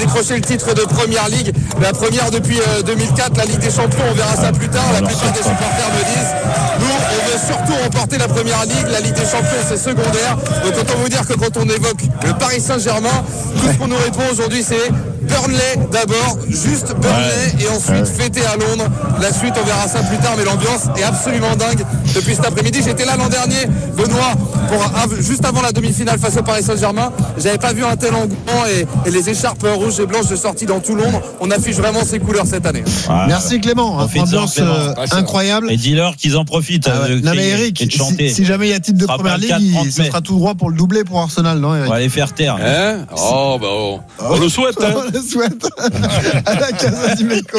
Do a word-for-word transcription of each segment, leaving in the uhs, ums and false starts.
décrocher le titre de Première Ligue, la première depuis euh, deux mille quatre, la Ligue des Champions, on verra ça plus tard. La plupart des supporters me disent, nous on veut surtout remporter la Première Ligue, la Ligue des Champions c'est secondaire. Donc autant vous dire que quand on évoque le Paris Saint-Germain, tout ce qu'on nous répond aujourd'hui c'est Burnley d'abord, juste Burnley ouais. et ensuite ouais. fêter à Londres. La suite on verra ça plus tard, mais l'ambiance est absolument dingue depuis cet après-midi. J'étais là l'an dernier, Benoît, pour un, juste avant la demi-finale face au Paris Saint-Germain. J'avais pas vu un tel engouement et, et les écharpes rouges et blanches de sortie dans tout Londres. On affiche vraiment ces couleurs cette année. Ouais. Merci Clément, ambiance euh, ah, incroyable. Et dis-leur qu'ils en profitent. Ah ouais. de non mais Eric, si, si jamais il y a titre de Première Ligue, il, ce sera tout droit pour le doubler pour Arsenal, non Eric? On va les faire taire. Hein oh bah oh. On le souhaite. Hein. On le souhaite. À la Casa di Meco.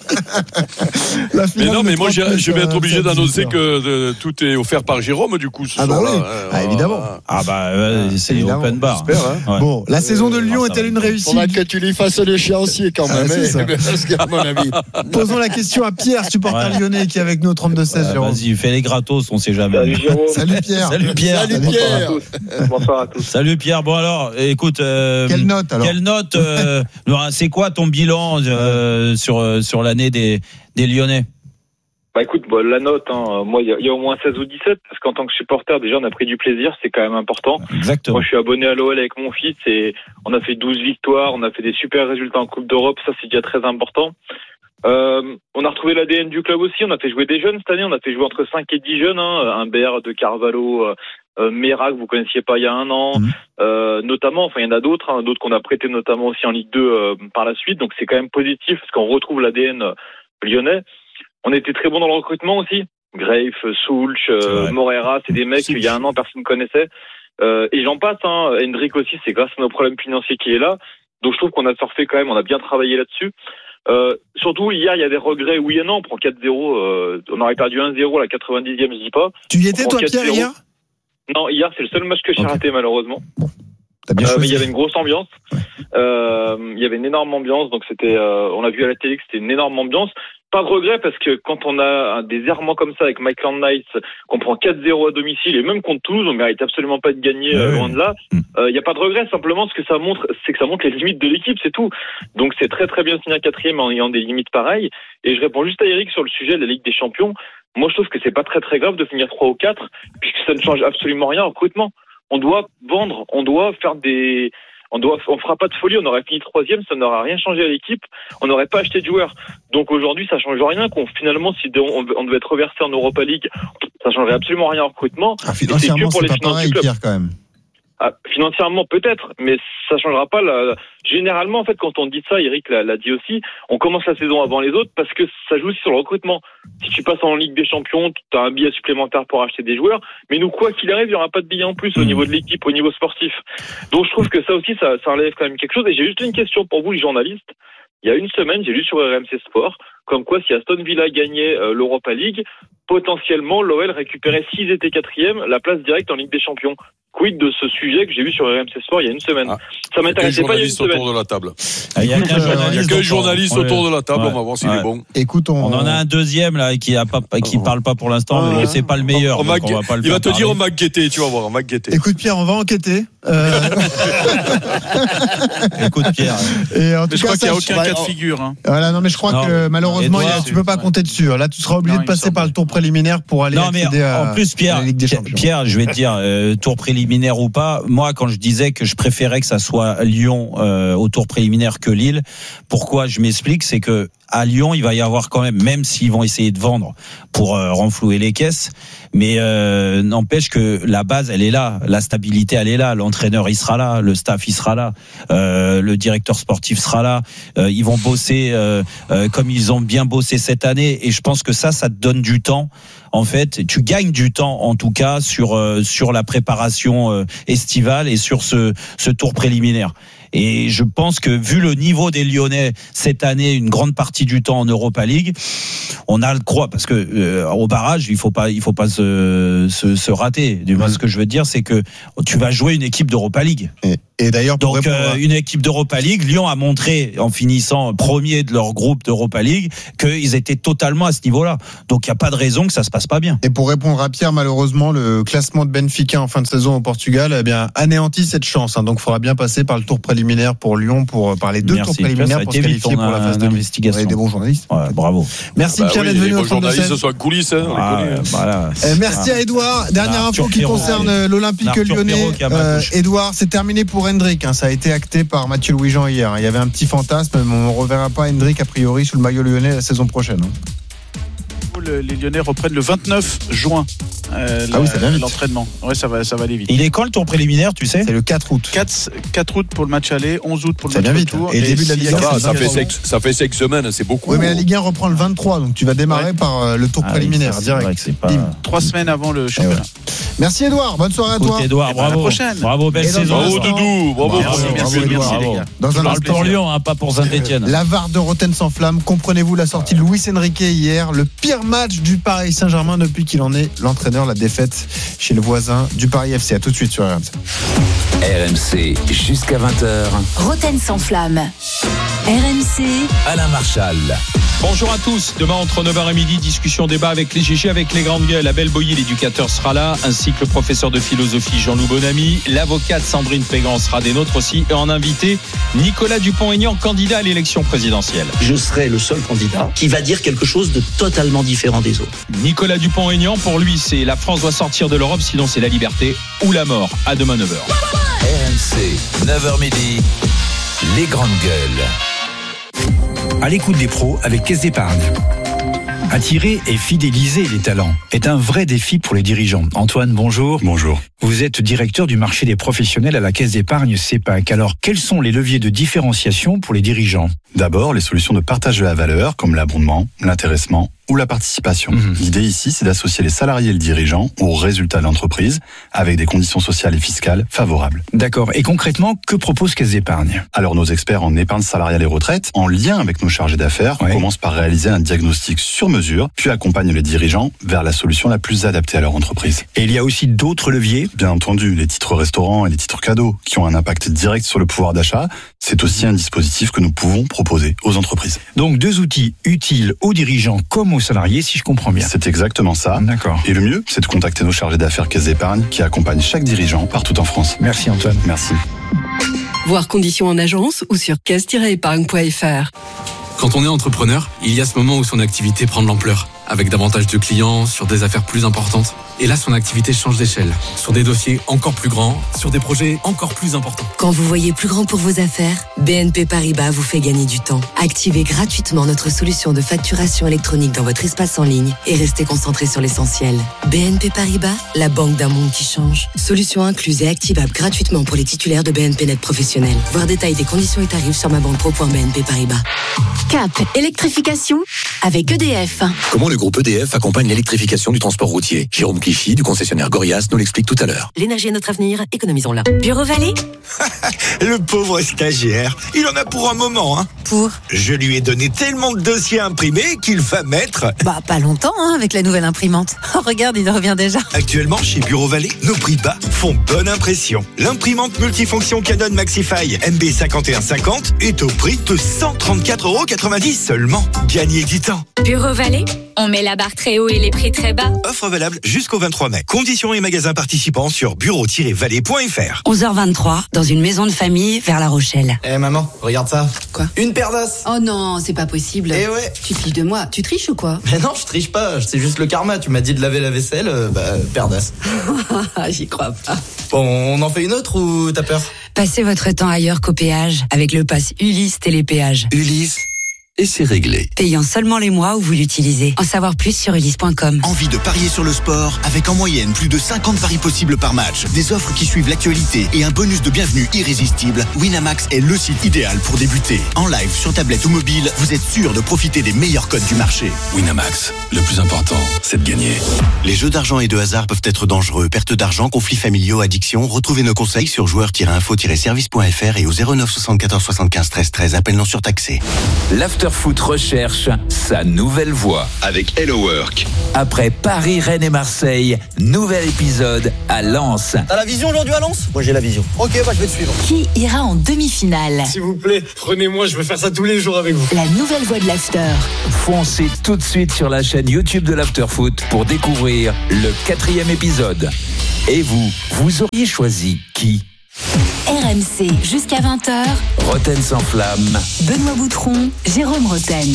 Mais non, mais moi je, je vais être obligé d'annoncer que de, tout est offert par Jérôme du coup. Ce ah bah oui, hein, ah, évidemment. Ah bah euh, c'est évidemment. Open bar. Hein. Ouais. Bon, la saison de Lyon est-elle une réussite? Faudra que tu lui fasses l'échéancier quand même. Ah, parce qu'à mon avis. Posons la question à Pierre, supporter ouais. lyonnais, qui est avec nous au trente-deux seize. Euh, vas-y, fais les gratos, on sait jamais. Salut, Salut Pierre. Salut Pierre. Salut Pierre. Bonsoir à tous. Bonsoir à tous. Salut Pierre. Bon alors, écoute. Euh, quelle note alors? Quelle note euh, c'est quoi ton bilan euh, sur sur l'année des des Lyonnais? Bah écoute, bah, la note, hein, moi il y, y a au moins seize ou dix-sept, parce qu'en tant que supporter, déjà on a pris du plaisir, c'est quand même important. Exactement. Moi je suis abonné à l'O L avec mon fils et on a fait douze victoires, on a fait des super résultats en Coupe d'Europe, ça c'est déjà très important. Euh, on a retrouvé l'A D N du club aussi, on a fait jouer des jeunes cette année, on a fait jouer entre cinq et dix jeunes, hein, un B R de Carvalho, euh, euh, Mera que vous connaissiez pas il y a un an, mmh. euh, notamment, enfin il y en a d'autres, hein, d'autres qu'on a prêtés notamment aussi en Ligue deux euh, par la suite, donc c'est quand même positif parce qu'on retrouve l'A D N euh, lyonnais. On était très bon dans le recrutement aussi. Grave, Soulch, euh, Morera, c'est des mecs qu'il y a un an personne ne connaissait. Euh, et j'en passe, hein. Hendrick aussi, c'est grâce à nos problèmes financiers qu'il est là. Donc je trouve qu'on a surfé quand même, on a bien travaillé là-dessus. Euh, surtout hier, il y a des regrets, oui et non. On prend quatre zéro, euh, on aurait perdu un zéro à la quatre-vingt-dixième, je dis pas. Tu y étais toi Pierre hier? Non, hier c'est le seul match que j'ai okay. raté malheureusement. Bon. T'as bien euh, choisi. Mais il y avait une grosse ambiance. Euh, il y avait une énorme ambiance, donc c'était, euh, on a vu à la télé que c'était une énorme ambiance. Pas de regret parce que quand on a des errements comme ça avec Maitland Niles, qu'on prend quatre zéro à domicile et même contre Toulouse, on mérite absolument pas de gagner euh, loin de là. Il euh, y a pas de regret, simplement ce que ça montre, c'est que ça montre les limites de l'équipe, c'est tout. Donc c'est très très bien de finir quatrième en ayant des limites pareilles. Et je réponds juste à Eric sur le sujet de la Ligue des Champions. Moi je trouve que c'est pas très très grave de finir trois ou quatre, puisque ça ne change absolument rien au recrutement. On doit vendre, on doit faire des... On doit, on fera pas de folie, on aurait fini troisième, ça n'aura rien changé à l'équipe, on n'aurait pas acheté de joueurs. Donc aujourd'hui, ça change rien, qu'on finalement, si on, on devait être reversé en Europa League, ça changerait absolument rien au recrutement. Ah, financièrement, c'est, que pour c'est les pas pareil, Pierre, quand même. Ah, financièrement, peut-être, mais ça changera pas. La... Généralement, en fait, quand on dit ça, Eric l'a, l'a dit aussi, on commence la saison avant les autres parce que ça joue aussi sur le recrutement. Si tu passes en Ligue des Champions, tu as un billet supplémentaire pour acheter des joueurs, mais nous, quoi qu'il arrive, il n'y aura pas de billet en plus au niveau de l'équipe, au niveau sportif. Donc, je trouve que ça aussi, ça, ça enlève quand même quelque chose. Et j'ai juste une question pour vous, les journalistes. Il y a une semaine, j'ai lu sur R M C Sport, comme quoi si Aston Villa gagnait euh, l'Europa League, potentiellement l'O L récupérait, s'ils étaient quatrième, la place directe en Ligue des Champions. Quid de ce sujet que j'ai vu sur R M C Sport il y a une semaine. Ah, ça m'intéressait pas il y a une semaine. Autour de la table. Ah, il y a qu'un journaliste, qu'un journaliste autour de la table, ouais. On va voir s'il ouais. est bon. Écoute, on... on en a un deuxième là qui a pas qui oh. parle pas pour l'instant, oh. mais c'est pas le meilleur. On, on, donc on va pas le il va te parler. dire on m'a guetté, tu vas voir, on m'a guetté. Écoute Pierre, on va enquêter. Euh... Écoute Pierre. Et en tout mais je cas, crois qu'il n'y a aucun va... cas de figure. Hein. Voilà, non mais je crois non. que malheureusement Edouard, il a, tu peux pas compter dessus. Là, tu seras obligé non, de passer par le tour préliminaire pour aller non, mais accéder à en plus Pierre, la Ligue des Champions. Pierre, je vais te dire euh, tour préliminaire ou pas. Moi, quand je disais que je préférais que ça soit Lyon euh, au tour préliminaire que Lille, pourquoi je m'explique, c'est que à Lyon, il va y avoir quand même, même s'ils vont essayer de vendre pour euh, renflouer les caisses, mais euh, n'empêche que la base, elle est là, la stabilité, elle est là, l'entraîneur, il sera là, le staff, il sera là, euh, le directeur sportif sera là, euh, ils vont bosser euh, euh, comme ils ont bien bossé cette année, et je pense que ça, ça te donne du temps. En fait, tu gagnes du temps, en tout cas, sur euh, sur la préparation euh, estivale et sur ce ce tour préliminaire. Et je pense que vu le niveau des Lyonnais cette année, une grande partie du temps en Europa League, on a le croix parce que euh, au barrage, il faut pas, il faut pas se se, se rater. Du moins, ce que je veux dire, c'est que tu vas jouer une équipe d'Europa League. Et Et d'ailleurs, pour donc euh, une équipe d'Europa League, Lyon a montré en finissant premier de leur groupe d'Europa League qu'ils étaient totalement à ce niveau-là. Donc il n'y a pas de raison que ça se passe pas bien. Et pour répondre à Pierre, malheureusement, le classement de Benfica en fin de saison au Portugal, eh bien anéantit cette chance. Hein. Donc il faudra bien passer par le tour préliminaire pour Lyon, pour par les deux Merci, tours préliminaires Pierre, pour se qualifier pour la phase d'investigation. Vous avez des bons journalistes. Ouais, bravo. Merci bah Pierre oui, d'être venu au trente-deux seize. Les journalistes sont en coulisses. Hein, ah, ouais, voilà. euh, merci ah. à Edouard. Dernière ah, info qui Perrault, concerne allez. l'Olympique Arthur lyonnais. Euh, Edouard, c'est terminé pour Hendrick. Hein. Ça a été acté par Mathieu Louis-Jean hier. Il y avait un petit fantasme, mais on ne reverra pas Hendrick a priori sous le maillot lyonnais la saison prochaine. Les Lyonnais reprennent le vingt-neuf juin. Euh, ah oui, ça va vite. L'entraînement. Ouais, ça va, ça va aller vite. Il est quand le tour préliminaire, tu sais? C'est le quatre août. quatre août pour le match aller, onze août pour le ça match vite. retour. Et, et début de la Ligue un. Ça, ça, fait cinq, ça fait cinq semaines, c'est beaucoup. Oui, mais la Ligue un reprend le vingt-trois, donc tu vas démarrer ouais. par euh, le tour ah préliminaire oui, direct. C'est pas... Trois semaines avant le championnat. Ouais. Merci Edouard, bonne soirée à toi. Edouard, bravo. À la prochaine. Bravo, belle saison. Bravo Doudou, bravo. Merci, merci, merci, merci les gars. Dans un instant pour Lyon, hein, pas pour Saint-Etienne. La V A R de Rotten s'enflamme. Comprenez-vous la sortie de Luis Enrique hier, le pire match du Paris Saint-Germain depuis qu'il en est l'entraîneur, la défaite chez le voisin du Paris F C. À tout de suite sur R M C. R M C jusqu'à vingt heures. Rotten s'enflamme. R M C. Alain Marchal. Bonjour à tous. Demain entre neuf heures et midi, discussion débat avec les G G, avec les grandes gueules. Abel Boyer, l'éducateur, sera là, ainsi que le professeur de philosophie Jean-Loup Bonamy. L'avocate Sandrine Pégan sera des nôtres aussi. Et en invité, Nicolas Dupont-Aignan, candidat à l'élection présidentielle. Je serai le seul candidat qui va dire quelque chose de totalement différent des autres. Nicolas Dupont-Aignan, pour lui, c'est la France doit sortir de l'Europe, sinon c'est la liberté ou la mort. À demain neuf heures. R M C, neuf heures midi, les grandes gueules. À l'écoute des pros avec Caisse d'Épargne. Attirer et fidéliser les talents est un vrai défi pour les dirigeants. Antoine, bonjour. Bonjour. Vous êtes directeur du marché des professionnels à la Caisse d'Épargne CEPAC. Alors, quels sont les leviers de différenciation pour les dirigeants ? D'abord, les solutions de partage de la valeur, comme l'abondement, l'intéressement ou la participation. Mmh. L'idée ici, c'est d'associer les salariés et le dirigeant aux résultats de l'entreprise avec des conditions sociales et fiscales favorables. D'accord. Et concrètement, que propose Caisse d'Épargne ? Alors, nos experts en épargne salariale et retraite, en lien avec nos chargés d'affaires, ouais. commencent par réaliser un diagnostic sur mesure, puis accompagnent les dirigeants vers la solution la plus adaptée à leur entreprise. Et il y a aussi d'autres leviers ? Bien entendu, les titres restaurants et les titres cadeaux qui ont un impact direct sur le pouvoir d'achat, c'est aussi un dispositif que nous pouvons proposer aux entreprises. Donc deux outils utiles aux dirigeants comme aux salariés, si je comprends bien. C'est exactement ça. D'accord. Et le mieux, c'est de contacter nos chargés d'affaires Caisse d'Épargne qui accompagnent chaque dirigeant partout en France. Merci Antoine. Merci. Voir conditions en agence ou sur caisse tiret épargne point f r. Quand on est entrepreneur, il y a ce moment où son activité prend de l'ampleur, avec davantage de clients, sur des affaires plus importantes. Et là, son activité change d'échelle, sur des dossiers encore plus grands, sur des projets encore plus importants. Quand vous voyez plus grand pour vos affaires, B N P Paribas vous fait gagner du temps. Activez gratuitement notre solution de facturation électronique dans votre espace en ligne et restez concentré sur l'essentiel. B N P Paribas, la banque d'un monde qui change. Solution incluse et activable gratuitement pour les titulaires de B N P Net Professionnel. Voir détail des conditions et tarifs sur ma banque pro point b n p paribas. Cap, électrification avec E D F. Comment le groupe E D F accompagne l'électrification du transport routier ? Jérôme Clichy, du concessionnaire Gorias, nous l'explique tout à l'heure. L'énergie est notre avenir, économisons-la. Bureau Vallée. Le pauvre stagiaire, il en a pour un moment, hein. Pour ? Je lui ai donné tellement de dossiers imprimés qu'il va mettre... Bah, pas longtemps, hein, avec la nouvelle imprimante. Oh, regarde, il revient déjà. Actuellement, chez Bureau Vallée, nos prix bas font bonne impression. L'imprimante multifonction Canon Maxify M B cinquante et un cinquante est au prix de cent trente-quatre euros quatre-vingt-dix seulement. Gagnez du temps. Bureau Vallée, on met la barre très haut et les prix très bas. Offre valable jusqu'au vingt-trois mai. Conditions et magasins participants sur bureau tiret vallée point f r. onze heures vingt-trois, dans une maison de famille vers La Rochelle. Eh hey maman, regarde ça. Quoi ? Une paire d'as. Oh non, c'est pas possible. Eh ouais. Tu triches de moi. Tu triches ou quoi ? Mais non, je triche pas. C'est juste le karma. Tu m'as dit de laver la vaisselle, euh, bah, paire d'as. J'y crois pas. Bon, on en fait une autre ou t'as peur ? Passez votre temps ailleurs qu'au péage avec le pass Ulysse Télépéage. Ulysse, et c'est réglé. Payant seulement les mois où vous l'utilisez. En savoir plus sur ulysse point com. Envie de parier sur le sport avec en moyenne plus de cinquante paris possibles par match, des offres qui suivent l'actualité et un bonus de bienvenue irrésistible. Winamax est le site idéal pour débuter. En live, sur tablette ou mobile, vous êtes sûr de profiter des meilleurs codes du marché. Winamax, le plus important, c'est de gagner. Les jeux d'argent et de hasard peuvent être dangereux. Perte d'argent, conflits familiaux, addiction. Retrouvez nos conseils sur joueurs tiret info tiret service point f r et au zéro neuf soixante-quatorze soixante-quinze treize treize. Appel non surtaxé. L'after l'Afterfoot recherche sa nouvelle voix. Avec Hello Work. Après Paris, Rennes et Marseille, nouvel épisode à Lens. T'as la vision aujourd'hui à Lens ? Moi j'ai la vision. Ok, bah je vais te suivre. Qui ira en demi-finale ? S'il vous plaît, prenez-moi, je veux faire ça tous les jours avec vous. La nouvelle voix de l'After. Foncez tout de suite sur la chaîne YouTube de l'Afterfoot pour découvrir le quatrième épisode. Et vous, vous auriez choisi qui ? R M C jusqu'à vingt heures. Roten sans flamme. Benoît Boutron, Jérôme Roten.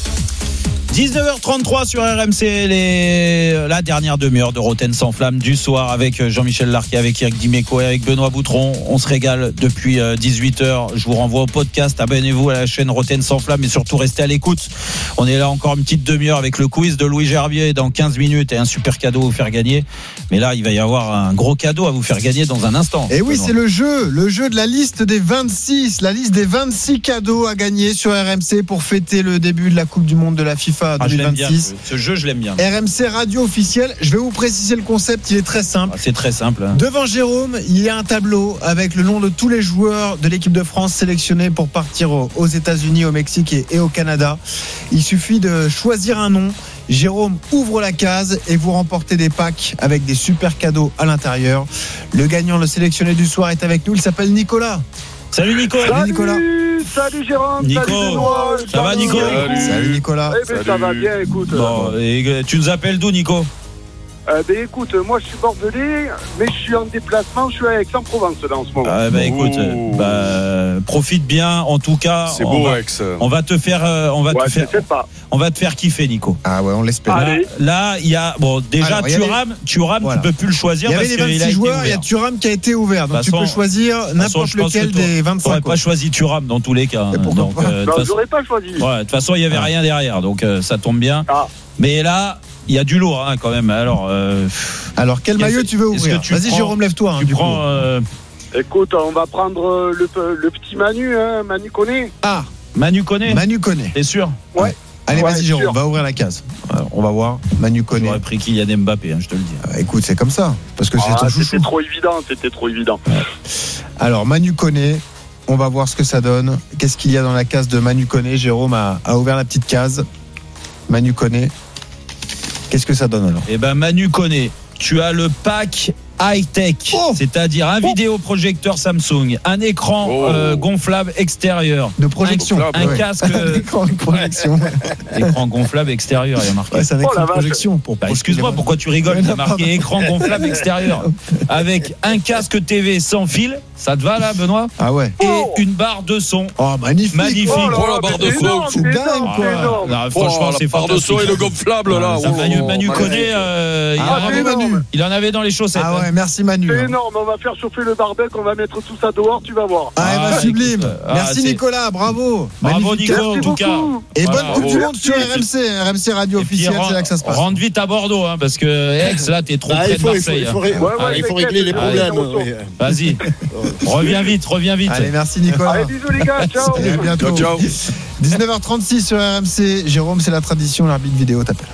dix-neuf heures trente-trois sur R M C, les... la dernière demi-heure de Roten sans flamme du soir avec Jean-Michel Larquet, avec Eric Dimeco et avec Benoît Boutron. On se régale depuis dix-huit heures. Je vous renvoie au podcast. Abonnez-vous à la chaîne Roten sans flamme et surtout restez à l'écoute. On est là encore une petite demi-heure avec le quiz de Louis Gerbier dans quinze minutes et un super cadeau à vous faire gagner. Mais là, il va y avoir un gros cadeau à vous faire gagner dans un instant. Et oui, Benoît. C'est le jeu, le jeu de la liste des vingt-six, la liste des vingt-six cadeaux à gagner sur R M C pour fêter le début de la Coupe du Monde de la FIFA. Ah, deux mille vingt-six. Je l'aime bien, ce jeu je l'aime bien. R M C radio officiel. Je vais vous préciser le concept, il est très simple. Ah, c'est très simple. Hein. Devant Jérôme, il y a un tableau avec le nom de tous les joueurs de l'équipe de France sélectionnés pour partir aux États-Unis, au Mexique et au Canada. Il suffit de choisir un nom. Jérôme ouvre la case et vous remportez des packs avec des super cadeaux à l'intérieur. Le gagnant, le sélectionné du soir est avec nous. Il s'appelle Nicolas. Salut Nico. Salut, salut Nicolas. Salut Jérôme. Nico. Salut Benoît. Ça va Nico? Salut, salut Nicolas. Eh ben, ça va bien, écoute. Bon, et tu nous appelles d'où Nico? Euh, ben écoute, moi je suis bordelais, mais je suis en déplacement, je suis à Aix-en-Provence là en ce moment. Ah, bah écoute, oh. bah, profite bien. En tout cas, c'est beau va, Aix. On va te faire, on va ouais, te faire, on va te faire kiffer, Nico. Ah ouais, on l'espère. Là, là, il y a bon déjà Alors, Thuram, avait... Thuram, voilà. Tu peux plus le choisir. Il y avait les vingt-six joueurs, il y a Thuram qui a été ouvert, donc façon, tu peux choisir n'importe lequel des vingt-cinq. Tu n'aurais pas choisi Thuram dans tous les cas. Et donc, euh, non, je n'aurais pas choisi. De toute façon, il y avait rien derrière, donc ça tombe bien. Mais là. Il y a du lourd hein, quand même. Alors, euh... Alors quel maillot tu veux ouvrir? tu Vas-y prends, Jérôme, lève-toi. Hein, tu prends. Euh... Écoute, on va prendre le, le petit Manu, hein, Manu Koné. Ah, Manu Koné. Manu Koné. T'es sûr? Ouais. Allez, ouais, vas-y Jérôme, sûr. va ouvrir la case. Alors, on va voir. Manu Koné. J'aurais pris Kylian Mbappé, hein, je te le dis. Ah, écoute, c'est comme ça, parce que ah, c'est ton chouchou. C'était trop évident, c'était trop évident. Ouais. Alors Manu Koné. On va voir ce que ça donne. Qu'est-ce qu'il y a dans la case de Manu Koné? Jérôme a, a ouvert la petite case. Manu Koné. Qu'est-ce que ça donne alors? Eh ben Manu Koné, tu as le pack high-tech, oh c'est-à-dire un oh vidéoprojecteur Samsung, un écran oh euh, gonflable extérieur, de projection, un, un ouais. casque, un écran de projection, écran gonflable extérieur, il y a marqué. Ouais, c'est un écran oh, de projection. Pour bah, excuse-moi, pourquoi tu rigoles? Il y a marqué écran gonflable extérieur, avec un casque T V sans fil. Ça te va là, Benoît? Ah ouais. Et oh une barre de son. Oh magnifique. Magnifique. Oh, là, oh la barre de son. C'est dingue quoi. Non, franchement, oh, c'est la barre de son et le gonflable ah, là. Ça, oh, Manu, Manu oh, Koné, euh, ah, il, en Manu. il en avait dans les chaussettes. Ah ouais, merci Manu. C'est énorme, on va faire chauffer le barbecue, on va mettre tout ça dehors, tu vas voir. Ah, ah bah, sublime. Écoute, merci ah, Nicolas, bravo. Bravo magnifique. Nico en tout cas. Et voilà, bonne Coupe du Monde sur R M C, R M C radio officielle, c'est là que ça se passe. Rentre vite à Bordeaux, hein, parce que Aix, là, t'es trop près de Marseille. Il faut régler les problèmes. Vas-y, reviens vite, reviens vite. Allez, merci Nicolas. Allez, bisous les gars, ciao. Salut, à bientôt. Ciao, ciao. dix-neuf heures trente-six sur R M C. Jérôme, c'est la tradition, l'arbitre vidéo t'appelle.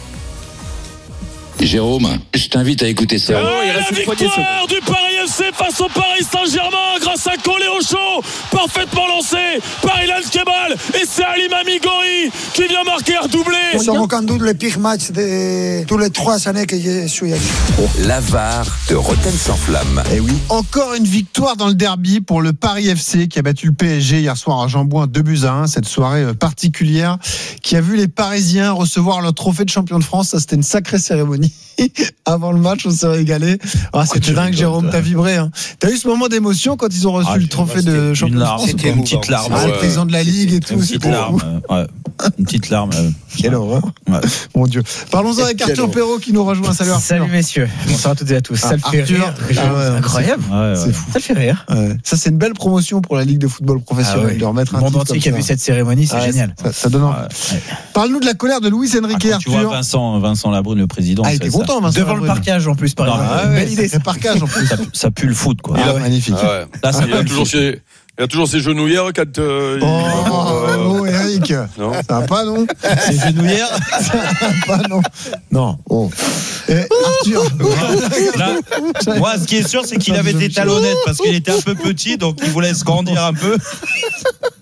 Jérôme, je t'invite à écouter ça. Oh, il reste la victoire du Paris F C face au Paris Saint-Germain grâce à Coléo Show, parfaitement lancé par Ilan Kebal et c'est Ali Mamigori qui vient marquer un doublé. C'est aucun doute le pire match de tous les trois années que je suis allé. La V A R de Roten sans flamme. Et oui, encore une victoire dans le derby pour le Paris F C qui a battu le P S G hier soir à Jean-Bouin deux buts à un. Cette soirée particulière qui a vu les Parisiens recevoir leur trophée de champion de France. Ça, c'était une sacrée cérémonie. Avant le match, on s'est régalé. Ah, c'était dingue, Jérôme, t'as vibré. Hein. T'as eu ce moment d'émotion quand ils ont reçu ah, le trophée de champion de France? C'était une petite larme. Ah, ouais. Le président de la Ligue et tout. Une petite larme. Ouais. Une petite larme. Quelle horreur. Ouais. Mon Dieu. Parlons-en avec Arthur Perrault qui nous rejoint. Salut Arthur. Salut messieurs. Bonsoir à toutes et à tous. Ah, ça le fait Arthur, rire. Ah ouais, c'est incroyable. Ouais, ouais. C'est fou. Ça le fait rire. Ouais. Ça, c'est une belle promotion pour la Ligue de football professionnel. Ah ouais. De remettre un monde entier qui a vu cette cérémonie, c'est ah, génial. Ça, ça donne envie. Ouais. Parle-nous de la colère de Luis Enrique ah, Arthur. Tu vois Vincent, Vincent Labrune, le président. Ah, il était content, Vincent devant le parquage en plus, par exemple. Ah, ouais, belle idée, c'est parquage en plus. Ça, ça pue le foot, quoi. Ah, ouais. Magnifique. Ah ouais. Là, ça il, a toujours ses, il a toujours ses genouillères quand. Euh, oh, il... oh, oh, Eric. Non. Ça va pas, non? Ses genouillères? Ça va pas, non. Non. Oh. Et Arthur. Là, moi, ce qui est sûr, c'est qu'il avait des talonnettes parce qu'il était un peu petit, donc il voulait se grandir un peu.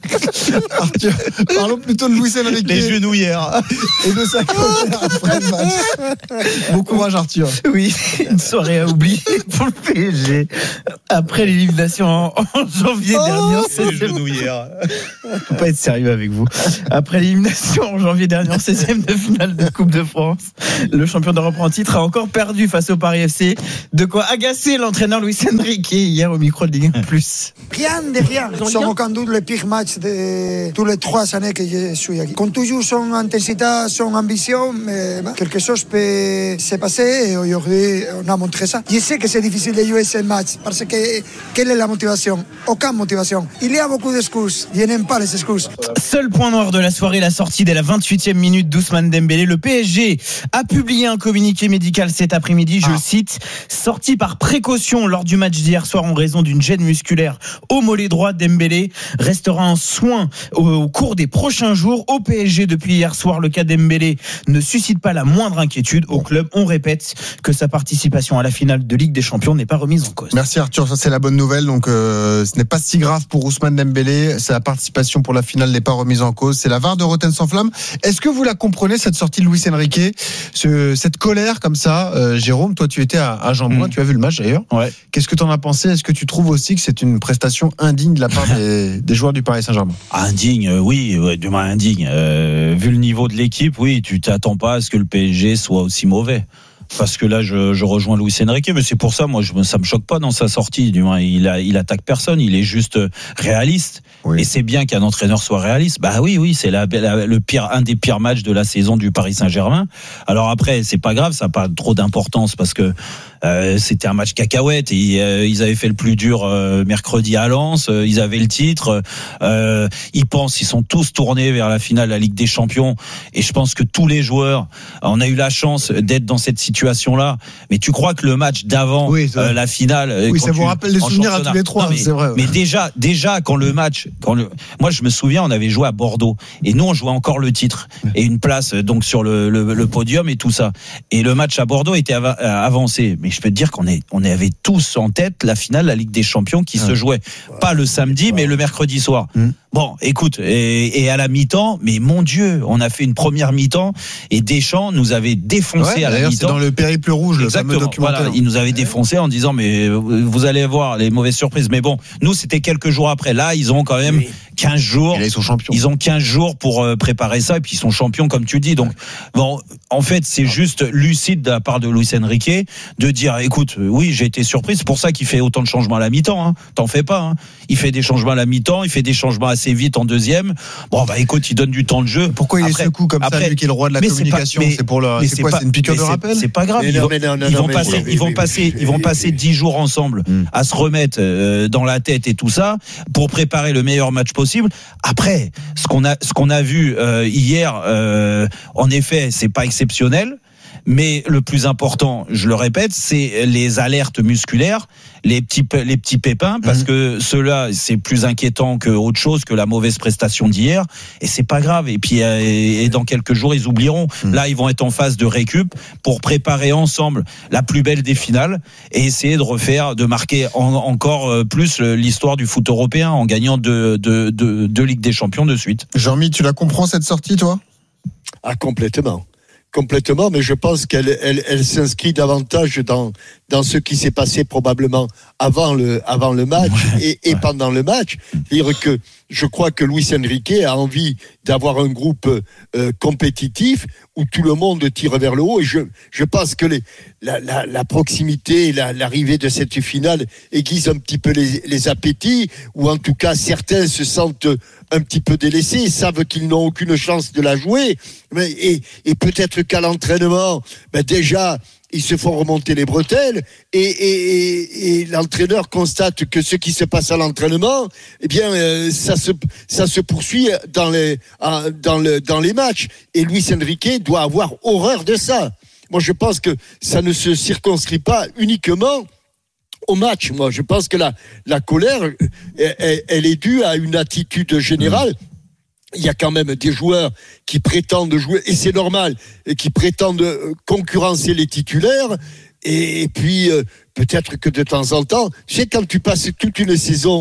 Arthur, parlons plutôt de Luis Enrique. Les genouillères. Et de sa colère après le match. Bon courage, Arthur. Oui, une soirée à oublier pour le P S G. Après l'élimination en, en janvier oh, dernier. C'est les genouillères. Faut pas être sérieux avec vous. Après l'élimination en janvier dernier en seizième de finale de Coupe de France, le champion d'Europe en titre a encore perdu face au Paris F C. De quoi agacer l'entraîneur Luis Enrique hier au micro de Ligue un plus. Rien de rien. Sans aucun doute le pire match de tous les trois années que je suis ici. Comme toujours, son intensité, son ambition, mais quelque chose peut se passer et aujourd'hui, on a montré ça. Je sais que c'est difficile de jouer ce match parce que quelle est la motivation? Aucune motivation. Il y a beaucoup d'excuses. Je n'aime pas les excuses. Seul point noir de la soirée, la sortie dès la vingt-huitième minute d'Ousmane Dembélé. Le P S G a publié un communiqué médical cet après-midi, je ah. cite, sorti par précaution lors du match d'hier soir en raison d'une gêne musculaire au mollet droit. Dembélé restera en soins au, au cours des prochains jours. Au P S G, depuis hier soir, le cas Dembélé ne suscite pas la moindre inquiétude. Au club, on répète que sa participation à la finale de Ligue des Champions n'est pas remise en cause. Merci Arthur, ça c'est la bonne nouvelle. Donc euh, ce n'est pas si grave pour Ousmane Dembélé. Sa participation pour la finale n'est pas remise en cause. C'est la V A R de Rotten sans flamme. Est-ce que vous la comprenez, cette sortie de Luis Enrique, ce, cette colère comme ça, euh, Jérôme, toi tu étais à, à Jean-Bouin, mmh. tu as vu le match d'ailleurs. Ouais. Qu'est-ce que tu en as pensé? Est-ce que tu trouves aussi que c'est une prestation indigne de la part des, des joueurs du Paris Saint-Germain? Indigne, euh, oui, ouais, du moins indigne. Euh, vu le niveau de l'équipe, oui, tu t'attends pas à ce que le P S G soit aussi mauvais. Parce que là, je, je rejoins Luis Enrique, mais c'est pour ça, moi, je, ça me choque pas dans sa sortie. Du moins, il, a, il attaque personne, il est juste réaliste. Oui. Et c'est bien qu'un entraîneur soit réaliste. Bah oui, oui, c'est la, la, le pire, un des pires matchs de la saison du Paris Saint-Germain. Alors après, c'est pas grave, ça n'a pas trop d'importance parce que euh, c'était un match cacahuète. Et, euh, ils avaient fait le plus dur euh, mercredi à Lens. Euh, ils avaient le titre. Euh, ils pensent, ils sont tous tournés vers la finale de la Ligue des Champions. Et je pense que tous les joueurs, on a eu la chance d'être dans cette situation-là. Mais tu crois que le match d'avant, oui, euh, la finale, oui, ça vous rappelle des souvenirs à tous les trois. Non, mais, c'est vrai. Ouais. Mais déjà, déjà quand le match, quand le, moi je me souviens, on avait joué à Bordeaux et nous on jouait encore le titre et une place donc sur le, le, le podium et tout ça. Et le match à Bordeaux était av- avancé. Mais je peux te dire qu'on est, on avait tous en tête la finale de la Ligue des Champions qui ouais. se jouait pas le samedi ouais. mais le mercredi soir. Mmh. Bon, écoute, et, et à la mi-temps, mais mon Dieu, on a fait une première mi-temps et Deschamps nous avait défoncé ouais, à la mi-temps. C'est dans le périple rouge, le Exactement, fameux documentaire. Voilà, il nous avait défoncé en disant mais vous allez voir les mauvaises surprises. Mais bon, nous c'était quelques jours après. Là, ils ont quand même oui. quinze jours. Et là, ils sont champions. Ils ont quinze jours pour préparer ça et puis ils sont champions comme tu dis. Donc bon, en fait, c'est juste lucide de la part de Luis Enrique de dire écoute, oui, j'ai été surpris. C'est pour ça qu'il fait autant de changements à la mi-temps. Hein. T'en fais pas. Hein. Il fait des changements à la mi-temps. Il fait des changements assez vite en deuxième. Bon bah écoute, il donne du temps de jeu. Pourquoi il après, est secoue comme après, ça, lui qui est le roi de la communication? C'est, pas, mais, c'est pour le. C'est, c'est quoi? Pas, c'est une piqûre de rappel? C'est pas grave. Mais ils non, vont, mais non, non, ils non, vont mais passer, oui, ils vont oui, passer, oui, ils vont oui, passer oui. dix jours ensemble mm. à se remettre euh, dans la tête et tout ça pour préparer le meilleur match possible. Après, ce qu'on a, ce qu'on a vu euh, hier, euh, en effet, c'est pas exceptionnel. Mais le plus important, je le répète, c'est les alertes musculaires, les petits, les petits pépins, parce mmh. que ceux-là, c'est plus inquiétant que autre chose, que la mauvaise prestation d'hier. Et c'est pas grave. Et puis, euh, et dans quelques jours, ils oublieront. Mmh. Là, ils vont être en phase de récup pour préparer ensemble la plus belle des finales et essayer de refaire, de marquer en, encore plus l'histoire du foot européen en gagnant deux, deux, deux, deux Ligues des Champions de suite. Jean-Mi, tu la comprends cette sortie, toi? Ah, complètement. Complètement, mais je pense qu'elle elle, elle s'inscrit davantage dans dans ce qui s'est passé probablement avant le avant le match ouais, et, et ouais. pendant le match. C'est-à-dire que je crois que Luis Enrique a envie d'avoir un groupe euh, compétitif où tout le monde tire vers le haut. Et je je pense que les la la, la proximité, la, l'arrivée de cette finale aiguise un petit peu les les appétits, ou en tout cas certains se sentent un petit peu délaissés, savent qu'ils n'ont aucune chance de la jouer, mais et et peut-être qu'à l'entraînement, ben déjà ils se font remonter les bretelles et, et, et, et l'entraîneur constate que ce qui se passe à l'entraînement, eh bien, euh, ça se ça se poursuit dans les euh, dans le dans les matchs. Et Luis Enrique doit avoir horreur de ça. Moi, je pense que ça ne se circonscrit pas uniquement au match. Moi, je pense que la la colère, elle, elle est due à une attitude générale. Mmh. Il y a quand même des joueurs qui prétendent jouer, et c'est normal, et qui prétendent concurrencer les titulaires. Et puis, euh, peut-être que de temps en temps, tu sais, quand tu passes toute une saison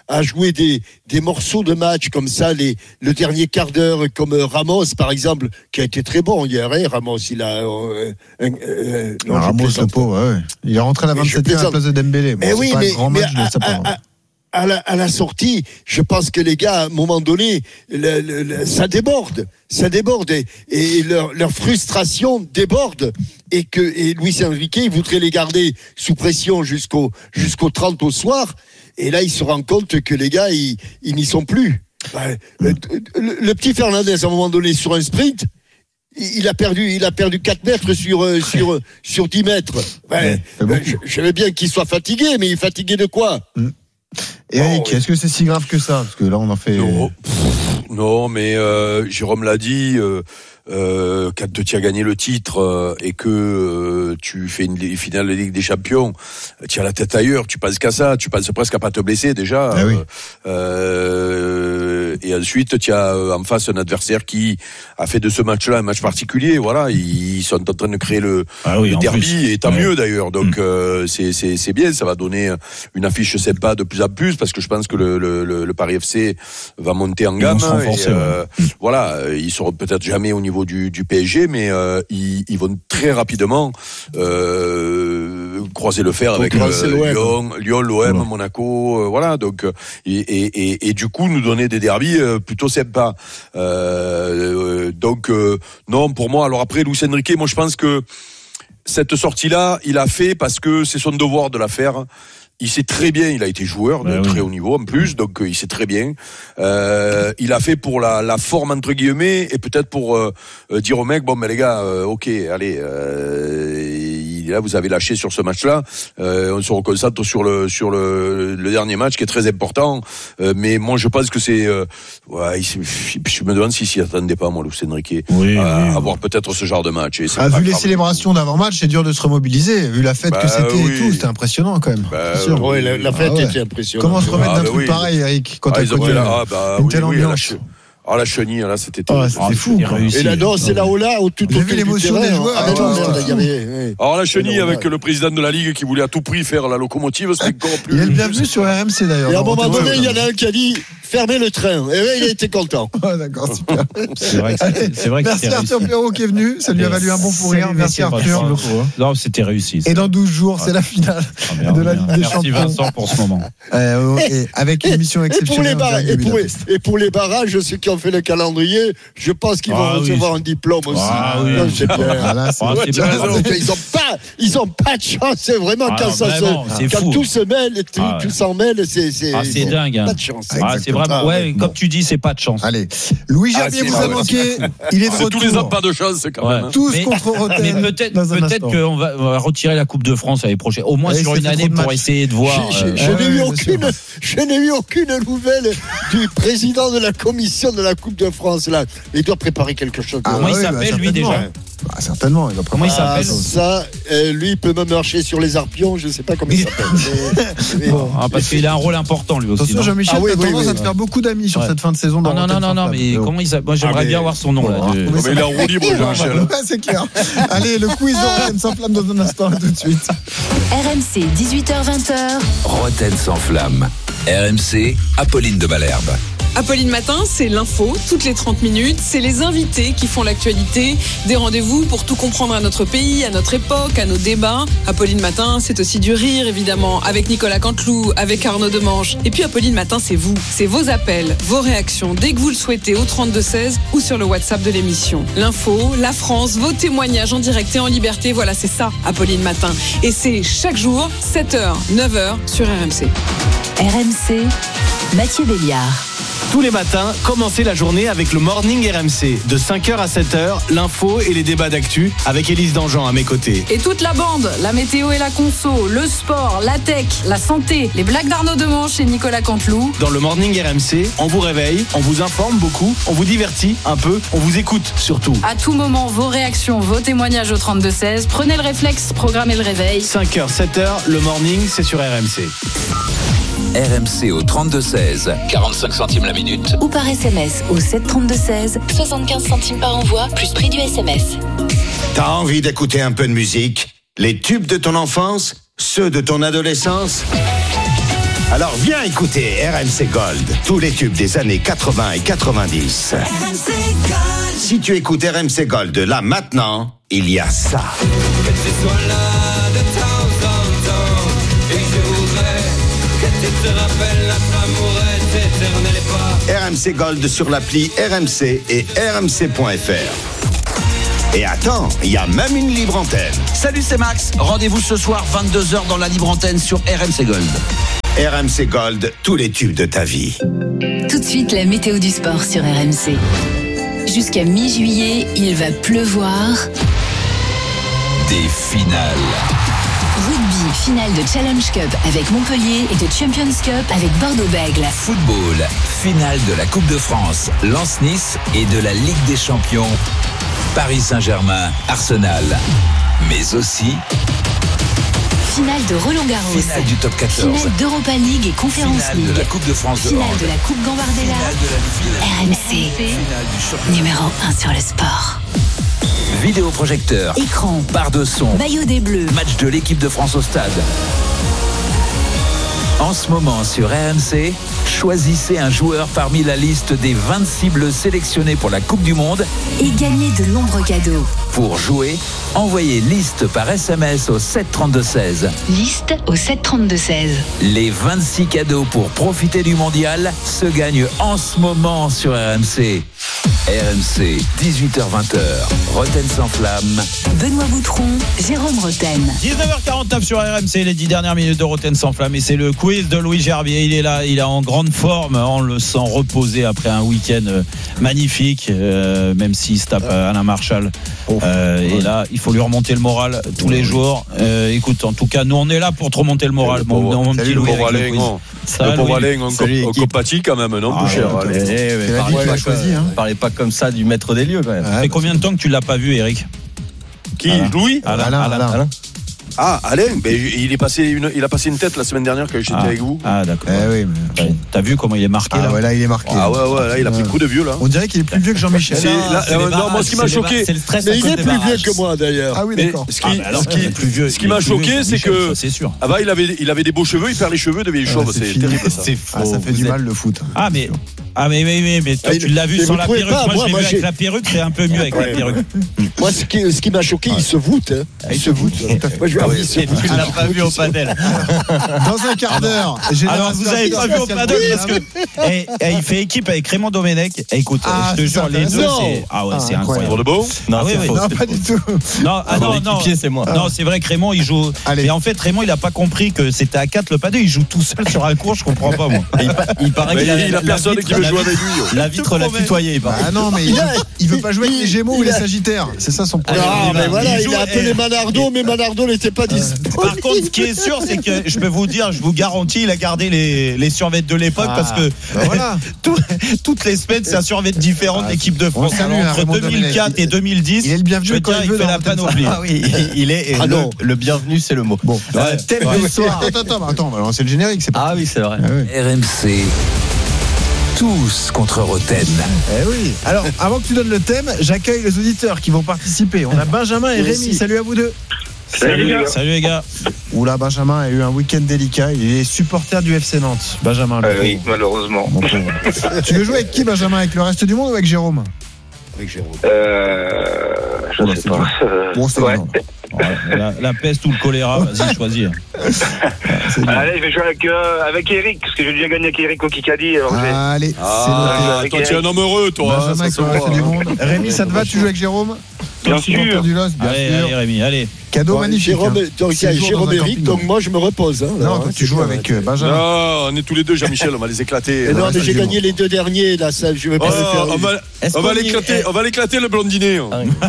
à jouer des, des morceaux de match comme ça, les, le dernier quart d'heure, comme Ramos par exemple, qui a été très bon hier. Hein, Ramos, il a. Euh, euh, euh, non, ah, Ramos, le pauvre, ouais. Il est rentré à la vingt-septième à la place de Dembélé. Bon, mais oui, pas mais, un grand mais match à, de sa part. À, à, À la, à la sortie, je pense que les gars, à un moment donné, le, le, le, ça déborde, ça déborde, et, et leur, leur frustration déborde, et que et Luis Enrique, il voudrait les garder sous pression jusqu'au jusqu'au trente au soir, et là, il se rend compte que les gars, ils, ils n'y sont plus. Ouais, le, le, le petit Fernandez, à un moment donné, sur un sprint, il a perdu, il a perdu quatre mètres sur, sur, sur dix mètres. Ouais, ouais, je, je veux bien qu'il soit fatigué, mais il est fatigué de quoi? Mm. Eric, oh, est-ce que c'est si grave que ça? Parce que là, on en fait. Non, non mais euh, Jérôme l'a dit. Euh, euh, quand tu as gagné le titre euh, et que euh, tu fais une finale de Ligue des Champions, tu as la tête ailleurs, tu penses qu'à ça, tu penses presque à pas te blesser déjà. Ah oui. euh, et ensuite, tu as en face un adversaire qui a fait de ce match-là un match particulier. Voilà, ils sont en train de créer le, ah oui, le derby, plus. et tant ouais. mieux d'ailleurs. Donc mmh. euh, c'est, c'est, c'est bien, ça va donner une affiche sympa de plus en plus, parce que je pense que le, le, le, le Paris F C va monter en gamme. Et, euh, ouais. Voilà, ils seront peut-être jamais au niveau Du, du P S G, mais euh, ils, ils vont très rapidement euh, croiser le fer avec euh, Lyon, Lyon, l'O M, ouais. Monaco, euh, voilà. Donc et, et, et, et du coup nous donner des derbys euh, plutôt sympas. Euh, donc euh, non, pour moi. Alors après, Luis Enrique, moi je pense que cette sortie-là, il a fait parce que c'est son devoir de la faire. Il sait très bien, il a été joueur de bah très oui. haut niveau en plus, donc euh, il sait très bien. Euh, il a fait pour la, la forme entre guillemets, et peut-être pour euh, euh, dire aux mecs, bon mais les gars, euh, ok, allez, euh, là vous avez lâché sur ce match-là, euh, on se reconcentre sur le sur le, le dernier match qui est très important. Euh, mais moi je pense que c'est, euh, ouais, il, je me demande s'il s'y attendait pas, moi, Luis Enrique, oui, à oui. avoir peut-être ce genre de match. Et ah, vu les célébrations d'avant-match, c'est dur de se remobiliser. Vu la fête bah, que c'était oui. et tout, c'était impressionnant quand même. Bah, Oui, la, la fête ah ouais. était impressionnante. Comment se remettre ah, d'un bah truc oui. pareil, Eric, quand ah, t'as connu ah, bah, une oui, telle oui, ambiance? Ah, la chenille, là, c'était oh, c'était ah, fou. Et là, non, c'est là-haut là, où tout J'ai vu l'émotion des joueurs. Ah, non, merde, il y avait, oui. Alors, la chenille, avec le président de la Ligue qui voulait à tout prix faire la locomotive, c'était encore plus. Il est le bienvenu sur R M C d'ailleurs. Et à un moment donné, il y en a un qui a dit fermez le train. Et là, il a été content. Oh, d'accord, super. C'est vrai que c'est, c'est vrai que merci Arthur Perrault qui est venu. Ça lui a valu un bon fou rire. Merci Arthur. Non, c'était réussi. Et dans douze jours, c'est la finale de la Ligue des Champions. Merci Vincent pour ce moment. Avec une émission exceptionnelle. Et pour les barrages, ceux qui ont fait le calendrier, je pense qu'ils vont ah, recevoir oui. un diplôme aussi. Ah, oui. non, c'est bien. Ah, là, c'est ah, ouais, c'est bien. Ils ont pas, ils ont pas de chance. C'est vraiment ah, quand non, ça vraiment, se, quand fou. tout se mêle, tout, ah, tout s'en mêle, c'est, c'est, ah, c'est dingue. Pas de chance. Ah, c'est vraiment, ouais, bon. Comme tu dis, c'est pas de chance. Allez, Louis Gerbier ah, vous a manqué. Il est de retour. C'est tous les ans pas de chance, c'est quand même. Ouais. Tous mais, contre Rotten. Mais peut-être, peut-être qu'on va, on va retirer la Coupe de France l'année prochaine, au moins sur une année pour essayer de voir. Je n'ai eu aucune, je n'ai eu aucune nouvelle du président de la commission de la Coupe de France là. Il doit préparer quelque chose. Ah, comment il s'appelle lui déjà? Ah, certainement, il va comment il s'appelle ah, ça, euh, lui, il peut même marcher sur les arpions, je ne sais pas comment il s'appelle. mais, mais, bon, ah, parce qu'il a un rôle important lui aussi. Attention, Jean-Michel, ah, oui, t'as oui, tendance oui, à te faire beaucoup d'amis sur ouais. cette fin de saison. Non, non, non, non, non, mais comment il s'appelle? Moi, j'aimerais ah, mais... bien avoir son nom bon, là. De... Mais il est en roue libre, Jean-Michel. Ouais, c'est clair. Allez, le quiz de Rotten sans flamme dans un instant, tout de suite. R M C, dix-huit heures vingt. Rotten sans flamme. R M C, Apolline de Malherbe. Apolline Matin, c'est l'info, toutes les trente minutes. C'est les invités qui font l'actualité. Des rendez-vous pour tout comprendre à notre pays, à notre époque, à nos débats. Apolline Matin, c'est aussi du rire, évidemment, avec Nicolas Canteloup, avec Arnaud Demange. Et puis Apolline Matin, c'est vous. C'est vos appels, vos réactions, dès que vous le souhaitez, au trente-deux seize ou sur le WhatsApp de l'émission. L'info, la France, vos témoignages en direct et en liberté. Voilà, c'est ça, Apolline Matin. Et c'est chaque jour, sept heures, neuf heures, sur R M C. R M C, Mathieu Béliard. Tous les matins, commencez la journée avec le Morning R M C. De cinq heures à sept heures, l'info et les débats d'actu avec Élise Dangean à mes côtés. Et toute la bande, la météo et la conso, le sport, la tech, la santé, les blagues d'Arnaud Demange et Nicolas Canteloup. Dans le Morning R M C, on vous réveille, on vous informe beaucoup, on vous divertit un peu, on vous écoute surtout. À tout moment, vos réactions, vos témoignages au trente-deux seize. Prenez le réflexe, programmez le réveil. cinq heures, sept heures, le Morning, c'est sur R M C. R M C au trente-deux seize, quarante-cinq centimes la minute. Ou par S M S au sept trente-deux seize, soixante-quinze centimes par envoi, plus prix du S M S. T'as envie d'écouter un peu de musique? Les tubes de ton enfance? Ceux de ton adolescence? Alors viens écouter R M C Gold, tous les tubes des années quatre-vingts et quatre-vingt-dix. R M C Gold. Si tu écoutes R M C Gold là maintenant, il y a ça. Que tu sois là de temps en temps, et je voudrais que tu te rappelles notre amour est éternel et pas. R M C Gold sur l'appli R M C et R M C point F R. Et attends, il y a même une libre antenne. Salut, c'est Max. Rendez-vous ce soir vingt-deux heures dans la libre antenne sur R M C Gold. R M C Gold, tous les tubes de ta vie. Tout de suite, la météo du sport sur R M C. Jusqu'à mi-juillet, il va pleuvoir. Des finales. Rugby, finale de Challenge Cup avec Montpellier et de Champions Cup avec Bordeaux-Bègles. Football, finale de la Coupe de France, Lens-Nice et de la Ligue des Champions, Paris Saint-Germain, Arsenal. Mais aussi finale de Roland-Garros, finale du top quatorze, finale d'Europa League et Conference finale League, de la Coupe de France de finale hand, de la Coupe Gambardella. R M C, numéro un sur le sport. Vidéoprojecteur, écran, barre de son, maillot des Bleus, match de l'équipe de France au stade. En ce moment sur R M C, choisissez un joueur parmi la liste des vingt-six bleus sélectionnés pour la Coupe du Monde et gagnez de nombreux cadeaux. Pour jouer, envoyez liste par S M S au sept trente-deux seize. Liste au sept trente-deux seize. Les vingt-six cadeaux pour profiter du mondial se gagnent en ce moment sur R M C. R M C, dix-huit heures vingt, Roten sans flamme. Benoît Boutron, Jérôme Roten. dix-neuf heures quarante-neuf sur R M C, les dix dernières minutes de Roten sans flamme. Et c'est le quiz de Louis Gerbier. Il est là, il est en grande forme. On le sent reposé après un week-end magnifique, euh, même s'il se tape Alain Marchal. Euh, et là, il faut lui remonter le moral tous les jours. Euh, écoute, en tout cas, nous, on est là pour te remonter le moral. Mon, mon, mon petit Louis. Le pauvre Alain, on compatit quand même, non, plus cher. Parlez pas comme ça du maître des lieux quand même. Ça fait combien de temps que tu l'as pas vu, Eric? Qui? Louis? Alain, Alain, Alain. Alain. Ah, Alain, ben, il, est passé une, il a passé une tête la semaine dernière quand j'étais ah. avec vous. Ah, d'accord. Eh oui, mais... ouais. T'as vu comment il est marqué ah, là? Ouais, là, il est marqué. Ah, ouais, ouais, là, il a pris le coup de vieux, là. On dirait qu'il est plus vieux que Jean-Michel. C'est, là, c'est là, non, moi, ce qui m'a choqué. C'est le stress. Mais il est plus vieux que moi, d'ailleurs. Ah, oui, d'accord. Ce qui, ah, alors, ce qui, plus vieux, ce qui m'a choqué, c'est que. C'est sûr. Avant, il avait, il avait des beaux cheveux, il perd les cheveux de vieille chauve. C'est terrible, ça. C'est faux. Ça fait du mal, le foot. Ah, mais. Ah mais mais mais, mais toi, tu l'as vu sans la perruque. Pas, moi, moi je l'ai vu avec la perruque, c'est un peu mieux avec ouais, la perruque. Moi, ce qui, ce qui m'a choqué, il se voute. Hein. Il se voute. Moi, je vais tu l'as pas vu au padel. Dans un quart d'heure. Alors vous avez pas vu au padel parce que et, et, il fait équipe avec Raymond Domenech. Et écoute, ah, je te jure, les deux, c'est ah ouais, c'est incroyable. Pour de beau? Non, oui, oui. non, pas du tout. Non, ah non, non. c'est moi. Non, c'est vrai que Raymond, il joue. Mais en fait, Raymond, il a pas compris que c'était à quatre le padel. Il joue tout seul sur un cours. Je comprends pas moi. Il paraît qu'il a personne qui veut jouer avec lui. La vitre l'a tutoyé. Ah non, mais il, il veut pas jouer avec les Gémeaux ou les Sagittaires. C'est ça son problème. Non, mais voilà, il a appelé Manardo, mais Manardo n'était pas disponible. Par contre, ce qui est sûr, c'est que je peux vous dire, je vous garantis, il a gardé les, les survêtements de l'époque parce que voilà. tout, toutes les semaines, c'est un survêtement différent de l'équipe de France. Alors, entre deux mille quatre et deux mille dix, il est le bienvenu quand il veut. Il fait la panoplie. Ah oui, il est ah le, le bienvenu, c'est le mot. Bon, thème du soir. Attends, attends, attends, on va lancer le générique. C'est pas... Ah oui, c'est vrai. Ah oui. R M C. Tous contre Roten. Eh oui. Alors, avant que tu donnes le thème, j'accueille les auditeurs qui vont participer. On a Benjamin et Rémi. Salut à vous deux. Salut les gars. Salut les gars. Oula, Benjamin a eu un week-end délicat. Il est supporter du F C Nantes. Benjamin. Euh, oui, malheureusement. Bon, tu veux jouer avec qui, Benjamin? Avec le reste du monde ou avec Jérôme? Avec Jérôme. Euh, je ne sais pas. Euh, bon, c'est ouais. La, la peste ou le choléra, vas-y, choisis. Allez, je vais jouer avec, euh, avec Eric, parce que j'ai déjà gagné avec Eric au Kikadi. Allez, ah, c'est toi, tu es un homme heureux, toi. Benjamin, avec le reste du monde. Rémi, ça te va? Tu joues avec Jérôme? Bien sûr. Du Los, bien allez, sûr. allez, Rémi, allez. Cadeau bon, magnifique. Jérôme, hein. donc il y a Jérôme Eric, donc moi je me repose. Hein, non, là, toi, tu joues avec euh, Benjamin. Non, on est tous les deux, Jean-Michel, on va les éclater. Non, mais j'ai gagné les deux derniers, là, ça, je vais pas oh, le faire. On va, on va l'éclater, on va l'éclater le blondinet.